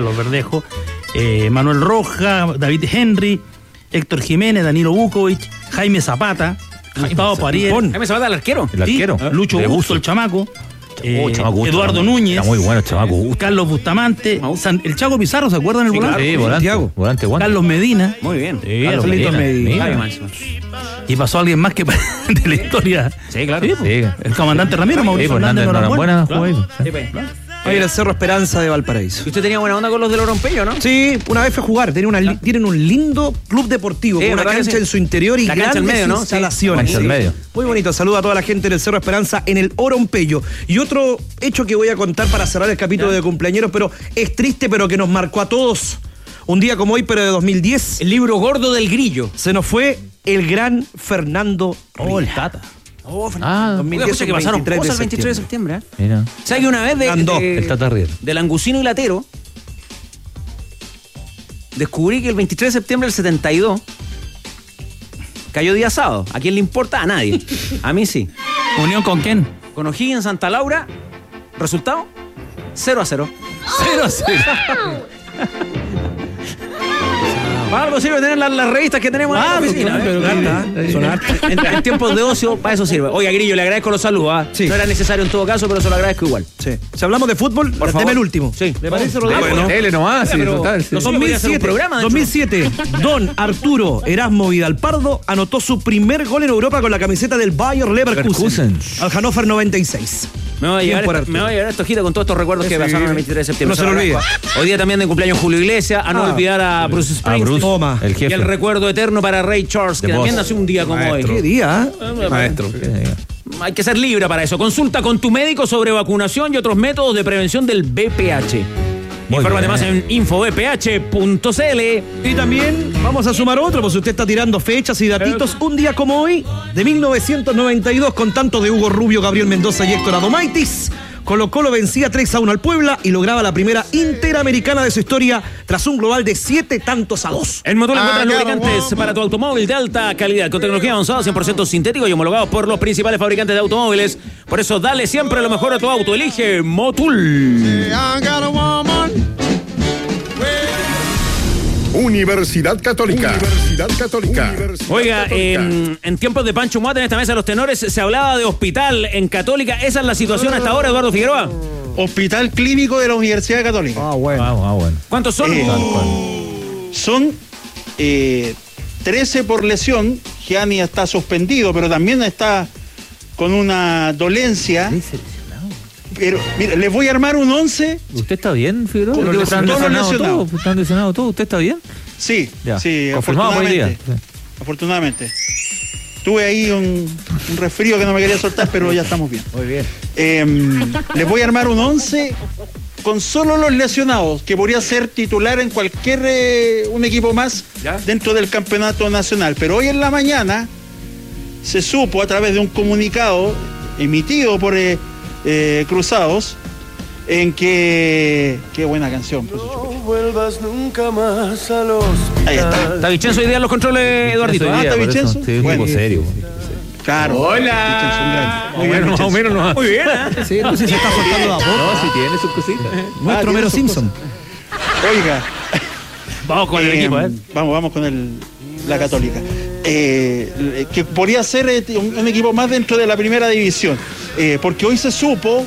Manuel Roja, David Henry, Héctor Jiménez, Danilo Vukovic, Jaime Zapata, Gustavo Parier. Jaime Zapata, el arquero. Lucho Busto, el chamaco. Eduardo Núñez. Está muy bueno el chamaco. Carlos Bustamante. El Chaco Pizarro, ¿se acuerdan el volante? Sí, volante. Carlos Medina. Muy bien. Carlos Medina. Y pasó alguien más que de la historia. Sí, claro. El comandante Ramiro, Mauricio Fernández Norambuena. Ahí en el Cerro Esperanza de Valparaíso. ¿Y usted tenía buena onda con los del Orompeyo, no? Sí, una vez fue a jugar. Tienen un lindo club deportivo, con una cancha en su interior y grandes instalaciones. Cancha al medio. Muy bonito. Saludo a toda la gente del Cerro Esperanza en el Orompeyo. Y otro hecho que voy a contar para cerrar el capítulo de cumpleañeros, pero es triste, pero que nos marcó a todos. Un día como hoy, pero de 2010. El libro gordo del grillo. Se nos fue el gran Fernando Rivera. El Tata. Fernando. 2010, que pasaron cosas el 23 de septiembre. Mira. ¿Sabes que una vez el Tata Riera, del Angusino y Latero descubrí que el 23 de septiembre del 72 cayó día sábado? ¿A quién le importa? A nadie. A mí sí. ¿Unión con quién? Con O'Higgins Santa Laura. ¿Resultado? 0-0. 0-0. Para algo sirve tener las revistas que tenemos en la oficina. En tiempos de ocio, para eso sirve. Oiga, Grillo, le agradezco los saludos. Sí. No era necesario en todo caso, pero se lo agradezco igual. Sí. Si hablamos de fútbol, deme el último. Sí. ¿Le parece, Rodrigo? Bueno, él nomás. 2007, Don Arturo Erasmo Vidal Pardo anotó su primer gol en Europa con la camiseta del Bayer Leverkusen. Al Hannover 96. Me voy a llevar esta hojita con todos estos recuerdos que pasaron el 23 de septiembre. No se lo olvide. Hoy día también de cumpleaños Julio Iglesias, a no olvidar a Bruce Springsteen. Toma. El jefe. Y el recuerdo eterno para Ray Charles, que también nació un día como hoy. ¿Qué día? Maestro. Hay que ser libre para eso. Consulta con tu médico sobre vacunación y otros métodos de prevención del VPH. Infórmate más en infovph.cl. Y también vamos a sumar otro, pues usted está tirando fechas y datitos. Un día como hoy, de 1992, con tanto de Hugo Rubio, Gabriel Mendoza y Héctor Adomaitis, Colo-Colo vencía 3-1 al Puebla y lograba la primera interamericana de su historia tras un global de 7-2. En Motul encuentras lubricantes para tu automóvil de alta calidad, con tecnología avanzada, 100% sintético y homologado por los principales fabricantes de automóviles. Por eso dale siempre lo mejor a tu auto. Elige Motul. Universidad Católica. Oiga, en tiempos de Pancho Muate en esta mesa de los tenores se hablaba de hospital en Católica. ¿Esa es la situación hasta ahora, Eduardo Figueroa? Hospital Clínico de la Universidad Católica. Bueno. ¿Cuántos son? Son 13 por lesión. Gianni está suspendido, pero también está con una dolencia. Pero, mira, les voy a armar un 11. ¿Usted está bien, Figueroa? ¿Están lesionados? ¿Están lesionados todos? ¿Usted está bien? Sí, ya. Sí, confirmado por hoy día. Afortunadamente. Tuve ahí un resfrío que no me quería soltar, pero ya estamos bien. Muy bien. Les voy a armar un 11 con solo los lesionados, que podría ser titular en cualquier un equipo más dentro del campeonato nacional. Pero hoy en la mañana se supo a través de un comunicado emitido por Cruzados en que... Qué buena canción. No vuelvas nunca más a los... Ahí está. ¿Está Vicenzo hoy día en los controles, Eduardito? ¿Está Vicenzo? Sí, un bueno, poco serio. Claro. Hola. Muy bien, más o menos no. Muy bien. Sí, no sé si se está soltando la boca. No, si tiene sus cositas. Nuestro Mero Simpson. Oiga. Vamos con el equipo, Vamos con la Católica. Que podría ser un equipo más dentro de la primera división. Porque hoy se supo,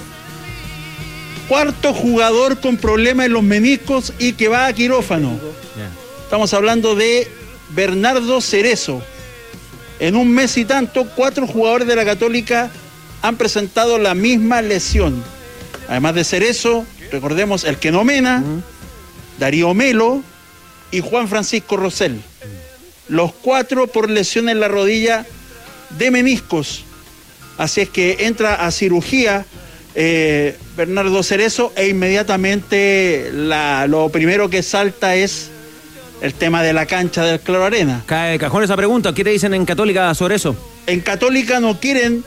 cuarto jugador con problemas en los meniscos y que va a quirófano. Estamos hablando de Bernardo Cerezo. En un mes y tanto, 4 jugadores de la Católica han presentado la misma lesión. Además de Cerezo, recordemos el Keno Mena, Darío Melo y Juan Francisco Rosell. Los 4 por lesión en la rodilla de meniscos. Así es que entra a cirugía Bernardo Cerezo e inmediatamente lo primero que salta es el tema de la cancha del Claro Arena. Cae de cajón esa pregunta. ¿Qué te dicen en Católica sobre eso? En Católica no quieren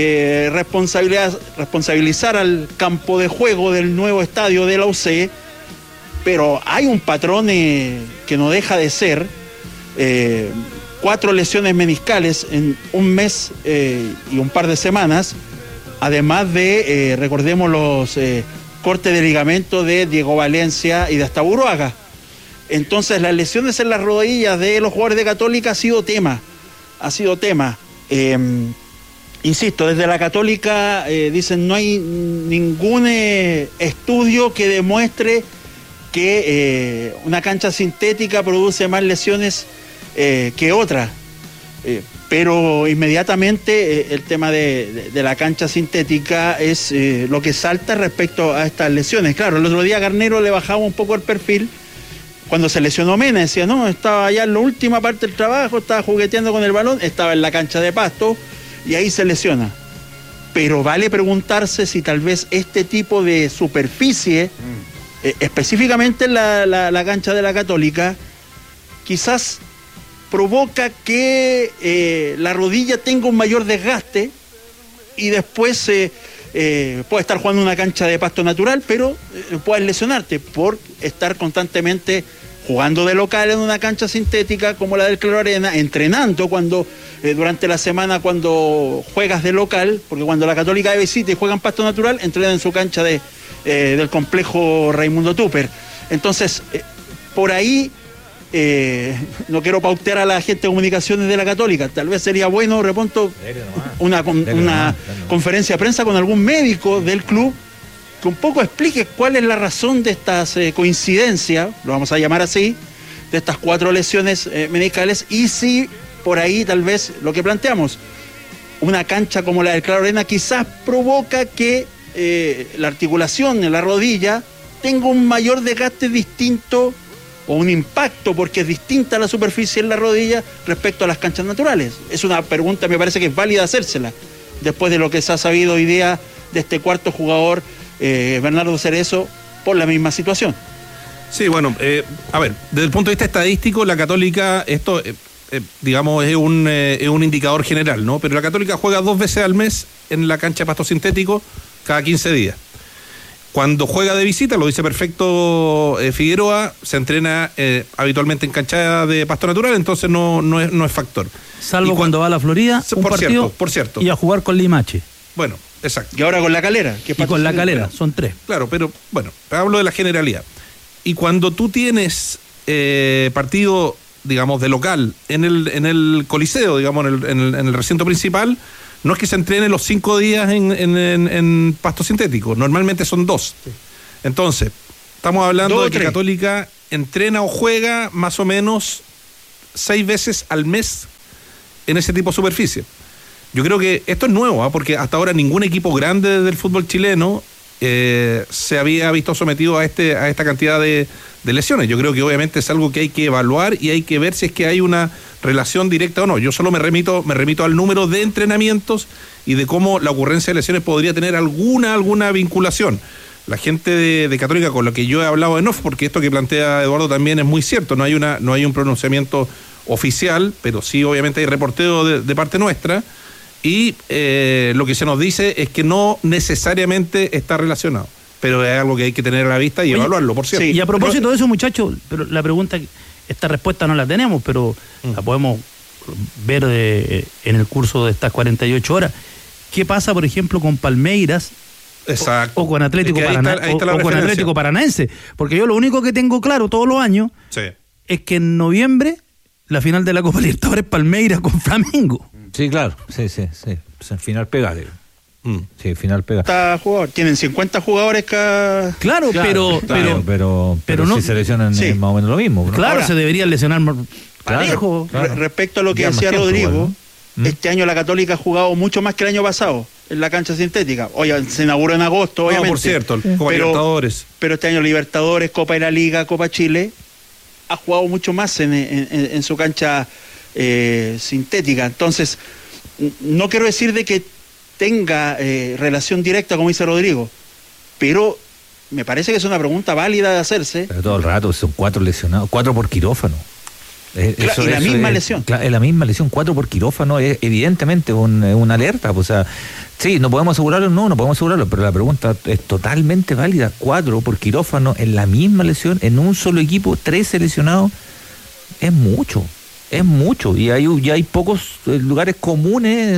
responsabilizar al campo de juego del nuevo estadio de la UC, pero hay un patrón que no deja de ser 4 lesiones meniscales en un mes y un par de semanas, además de, recordemos, los cortes de ligamento de Diego Valencia y de Astaburuaga. Entonces las lesiones en las rodillas de los jugadores de Católica ha sido tema. Insisto, desde la Católica dicen no hay ningún estudio que demuestre que una cancha sintética produce más lesiones que otra. Pero inmediatamente el tema de la cancha sintética es lo que salta respecto a estas lesiones. Claro, el otro día Garnero le bajaba un poco el perfil. Cuando se lesionó Mena, decía, no, estaba allá en la última parte del trabajo, estaba jugueteando con el balón, estaba en la cancha de pasto y ahí se lesiona. Pero vale preguntarse si tal vez este tipo de superficie, específicamente en la cancha de la Católica, quizás provoca que la rodilla tenga un mayor desgaste y después puede estar jugando una cancha de pasto natural, pero puedes lesionarte por estar constantemente jugando de local en una cancha sintética como la del Claro Arena, entrenando durante la semana cuando juegas de local, porque cuando la Católica de visita y juega en pasto natural, entrenan en su cancha del complejo Raimundo Tupper. Entonces, por ahí no quiero pautear a la gente de comunicaciones de la Católica, tal vez sería bueno, reponto, una conferencia de prensa con algún médico del club que un poco explique cuál es la razón de estas coincidencias, lo vamos a llamar así, de estas 4 lesiones meniscales, y si por ahí tal vez lo que planteamos, una cancha como la del Claro Arena quizás provoca que la articulación en la rodilla tenga un mayor desgaste distinto o un impacto, porque es distinta la superficie en la rodilla respecto a las canchas naturales. Es una pregunta, me parece que es válida hacérsela, después de lo que se ha sabido hoy día de este cuarto jugador, Bernardo Cerezo, por la misma situación. Sí, bueno, a ver, desde el punto de vista estadístico, la Católica, esto, digamos, es un indicador general, ¿no? Pero la Católica juega 2 veces al mes en la cancha de pasto sintético, cada 15 días. Cuando juega de visita, lo dice perfecto Figueroa, se entrena habitualmente en cancha de pasto natural, entonces no es factor. Salvo cuando va a la Florida, por cierto. Y a jugar con Limache. Bueno, exacto. Y ahora con La Calera. Y con La Calera, son 3. Claro, pero bueno, hablo de la generalidad. Y cuando tú tienes partido, digamos, de local en el Coliseo, digamos, en el recinto principal, no es que se entrene los 5 días en pasto sintético, normalmente son 2. Sí. Entonces, estamos hablando de que Católica entrena o juega más o menos 6 veces al mes en ese tipo de superficie. Yo creo que esto es nuevo, porque hasta ahora ningún equipo grande del fútbol chileno se había visto sometido a esta cantidad de lesiones. Yo creo que obviamente es algo que hay que evaluar y hay que ver si es que hay una relación directa o no. Yo solo me remito al número de entrenamientos y de cómo la ocurrencia de lesiones podría tener alguna vinculación. La gente de Católica, con lo que yo he hablado en off, porque esto que plantea Eduardo también es muy cierto, no hay un pronunciamiento oficial, pero sí obviamente hay reporteo de parte nuestra, y lo que se nos dice es que no necesariamente está relacionado, pero es algo que hay que tener a la vista y evaluarlo, por cierto. Sí, y a propósito de eso, muchachos, pero la pregunta, esta respuesta no la tenemos, pero la podemos ver en el curso de estas 48 horas. ¿Qué pasa, por ejemplo, con Palmeiras? Exacto. O con Atlético Atlético Paranaense? Porque yo lo único que tengo claro todos los años es que en noviembre la final de la Copa Libertadores Palmeiras con Flamengo. Sí, claro, sí. Al final pega. Sí, final pega. Tienen 50 jugadores cada... Claro, pero no, si se lesionan es más o menos lo mismo, ¿no? Claro, ahora, se deberían lesionar parejo. Claro. Respecto a lo que decía Rodrigo, igual, ¿no? Este año la Católica ha jugado mucho más que el año pasado en la cancha sintética. Oye, se inauguró en agosto, obviamente. Por cierto, Copa Libertadores. Pero este año Libertadores, Copa de la Liga, Copa Chile, ha jugado mucho más en su cancha sintética. Entonces, no quiero decir de que tenga relación directa, como dice Rodrigo, pero me parece que es una pregunta válida de hacerse. Pero todo el rato son 4 lesionados, 4 por quirófano. Y la misma lesión. Es la misma lesión, 4 por quirófano, es evidentemente una alerta. O sea, sí, no podemos asegurarlo, pero la pregunta es totalmente válida. 4 por quirófano en la misma lesión, en un solo equipo, 13 lesionados, es mucho, y hay pocos lugares comunes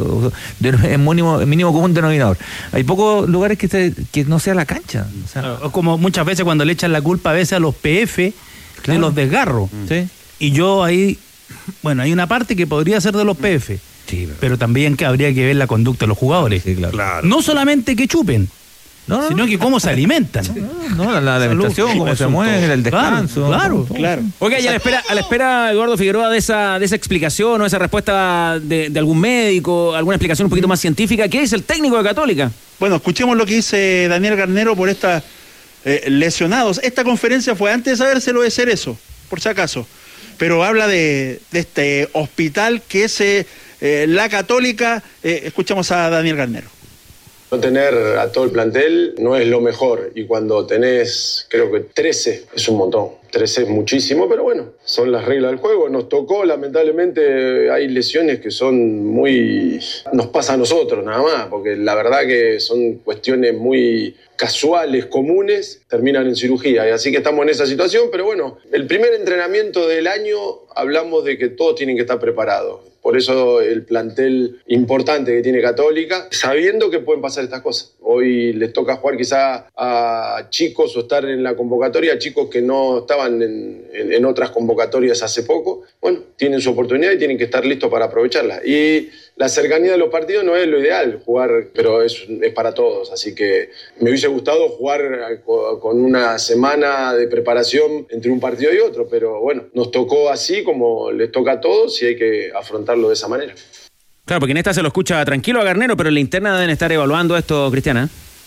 en mínimo común denominador. Hay pocos lugares que no sea la cancha. O sea, como muchas veces cuando le echan la culpa a veces a los PF de los desgarros. ¿Sí? Y yo ahí, bueno, hay una parte que podría ser de los PF, pero también que habría que ver la conducta de los jugadores. Sí, claro. No solamente que chupen, sino que cómo se alimentan. La alimentación, cómo se mueven, el descanso. Claro. Ok, y a la espera, Eduardo Figueroa, de esa explicación o esa respuesta de algún médico, alguna explicación un poquito más científica, ¿qué dice el técnico de Católica? Bueno, escuchemos lo que dice Daniel Garnero por estas lesionados. Esta conferencia fue antes de sabérselo de Cerezo, por si acaso. Pero habla de este hospital que es la Católica. Escuchamos a Daniel Garnero. No tener a todo el plantel no es lo mejor, y cuando tenés, creo que 13 es un montón. 13 es muchísimo, pero bueno, son las reglas del juego. Nos tocó, lamentablemente, hay lesiones que son nos pasa a nosotros nada más, porque la verdad que son cuestiones muy casuales, comunes, terminan en cirugía, y así que estamos en esa situación. Pero bueno, el primer entrenamiento del año hablamos de que todos tienen que estar preparados. Por eso el plantel importante que tiene Católica, sabiendo que pueden pasar estas cosas. Hoy les toca jugar quizá a chicos o estar en la convocatoria, a chicos que no estaban en otras convocatorias hace poco. Bueno, tienen su oportunidad y tienen que estar listos para aprovecharla. Y la cercanía de los partidos no es lo ideal, jugar, pero es para todos. Así que me hubiese gustado jugar con una semana de preparación entre un partido y otro, pero bueno, nos tocó así como les toca a todos y hay que afrontarlo de esa manera. Claro, porque en esta se lo escucha tranquilo a Garnero, pero en la interna deben estar evaluando esto, Cristiana.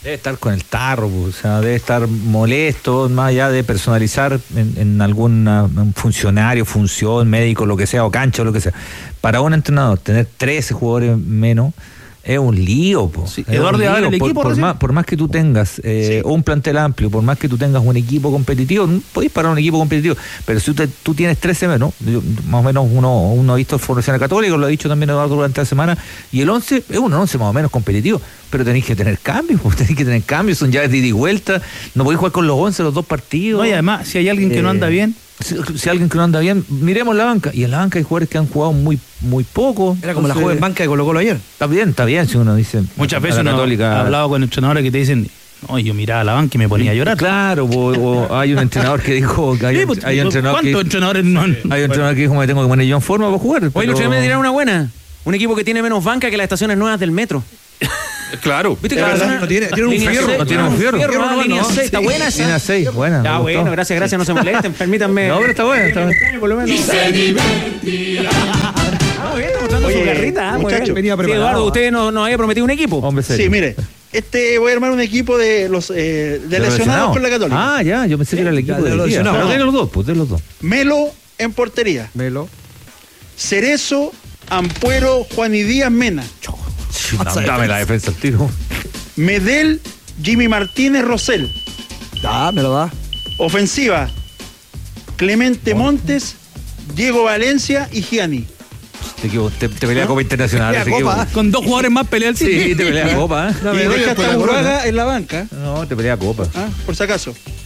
Debe estar con el tarro, pues, o sea, debe estar molesto, más allá de personalizar en algún funcionario, función, médico, lo que sea, o cancha, o lo que sea. Para un entrenador, tener 13 jugadores menos es un lío, po. Sí, Eduardo, un lío. el equipo por más que tú tengas un plantel amplio, por más que tú tengas un equipo competitivo, no podéis parar un equipo competitivo, pero si tú tienes 13 menos, más o menos uno ha visto Formación Católica, lo ha dicho también Eduardo durante la semana, y el 11 es un 11 más o menos competitivo, pero tenéis que tener cambios, son llaves de ida y vuelta, no podéis jugar con los 11 los dos partidos. No, y además, si hay alguien que no anda bien, si alguien que no anda bien, miremos la banca. Y en la banca hay jugadores que han jugado muy poco. Era como la joven banca de Colo-Colo ayer. Está bien, si uno dice. Muchas veces uno ha hablado con entrenadores que te dicen, no, yo miraba la banca y me ponía a llorar. Claro, o hay un entrenador que dijo que hay entrenadores no han... Hay un entrenador que dijo, me tengo que poner yo en forma para jugar. Oye, lo que me dirán una buena. Un equipo que tiene menos banca que las estaciones nuevas del metro. Claro. ¿Viste que no tiene un fierro? No tiene un fierro. Línea 6, está buena esa. Línea 6, buena. Ya, bueno, gracias, no se molesten, permítanme. No, pero está buena. Por lo menos. Y se divertirá. Muy bien, mostrando su garrita. Muchacho, venía preparado. Sí, Eduardo, usted nos había prometido un equipo. Hombre serio. Sí, mire. Voy a armar un equipo de los lesionados con la Católica. Ah, ya, yo pensé que era el equipo de los lesionados. Pero de los dos, Melo en portería. Melo. Cerezo, Ampuero, Juan y Díaz, Mena. Dame la defensa al tiro. Medel, Jimmy Martínez, Rosell. Me lo da. Ofensiva, Clemente Montes, Diego Valencia y Gianni. Te pelea Copa Internacional. Con dos jugadores más pelea el Sí, te pelea Copa. Y deja hasta Burraga en la banca. No, te pelea Copa. Por si acaso.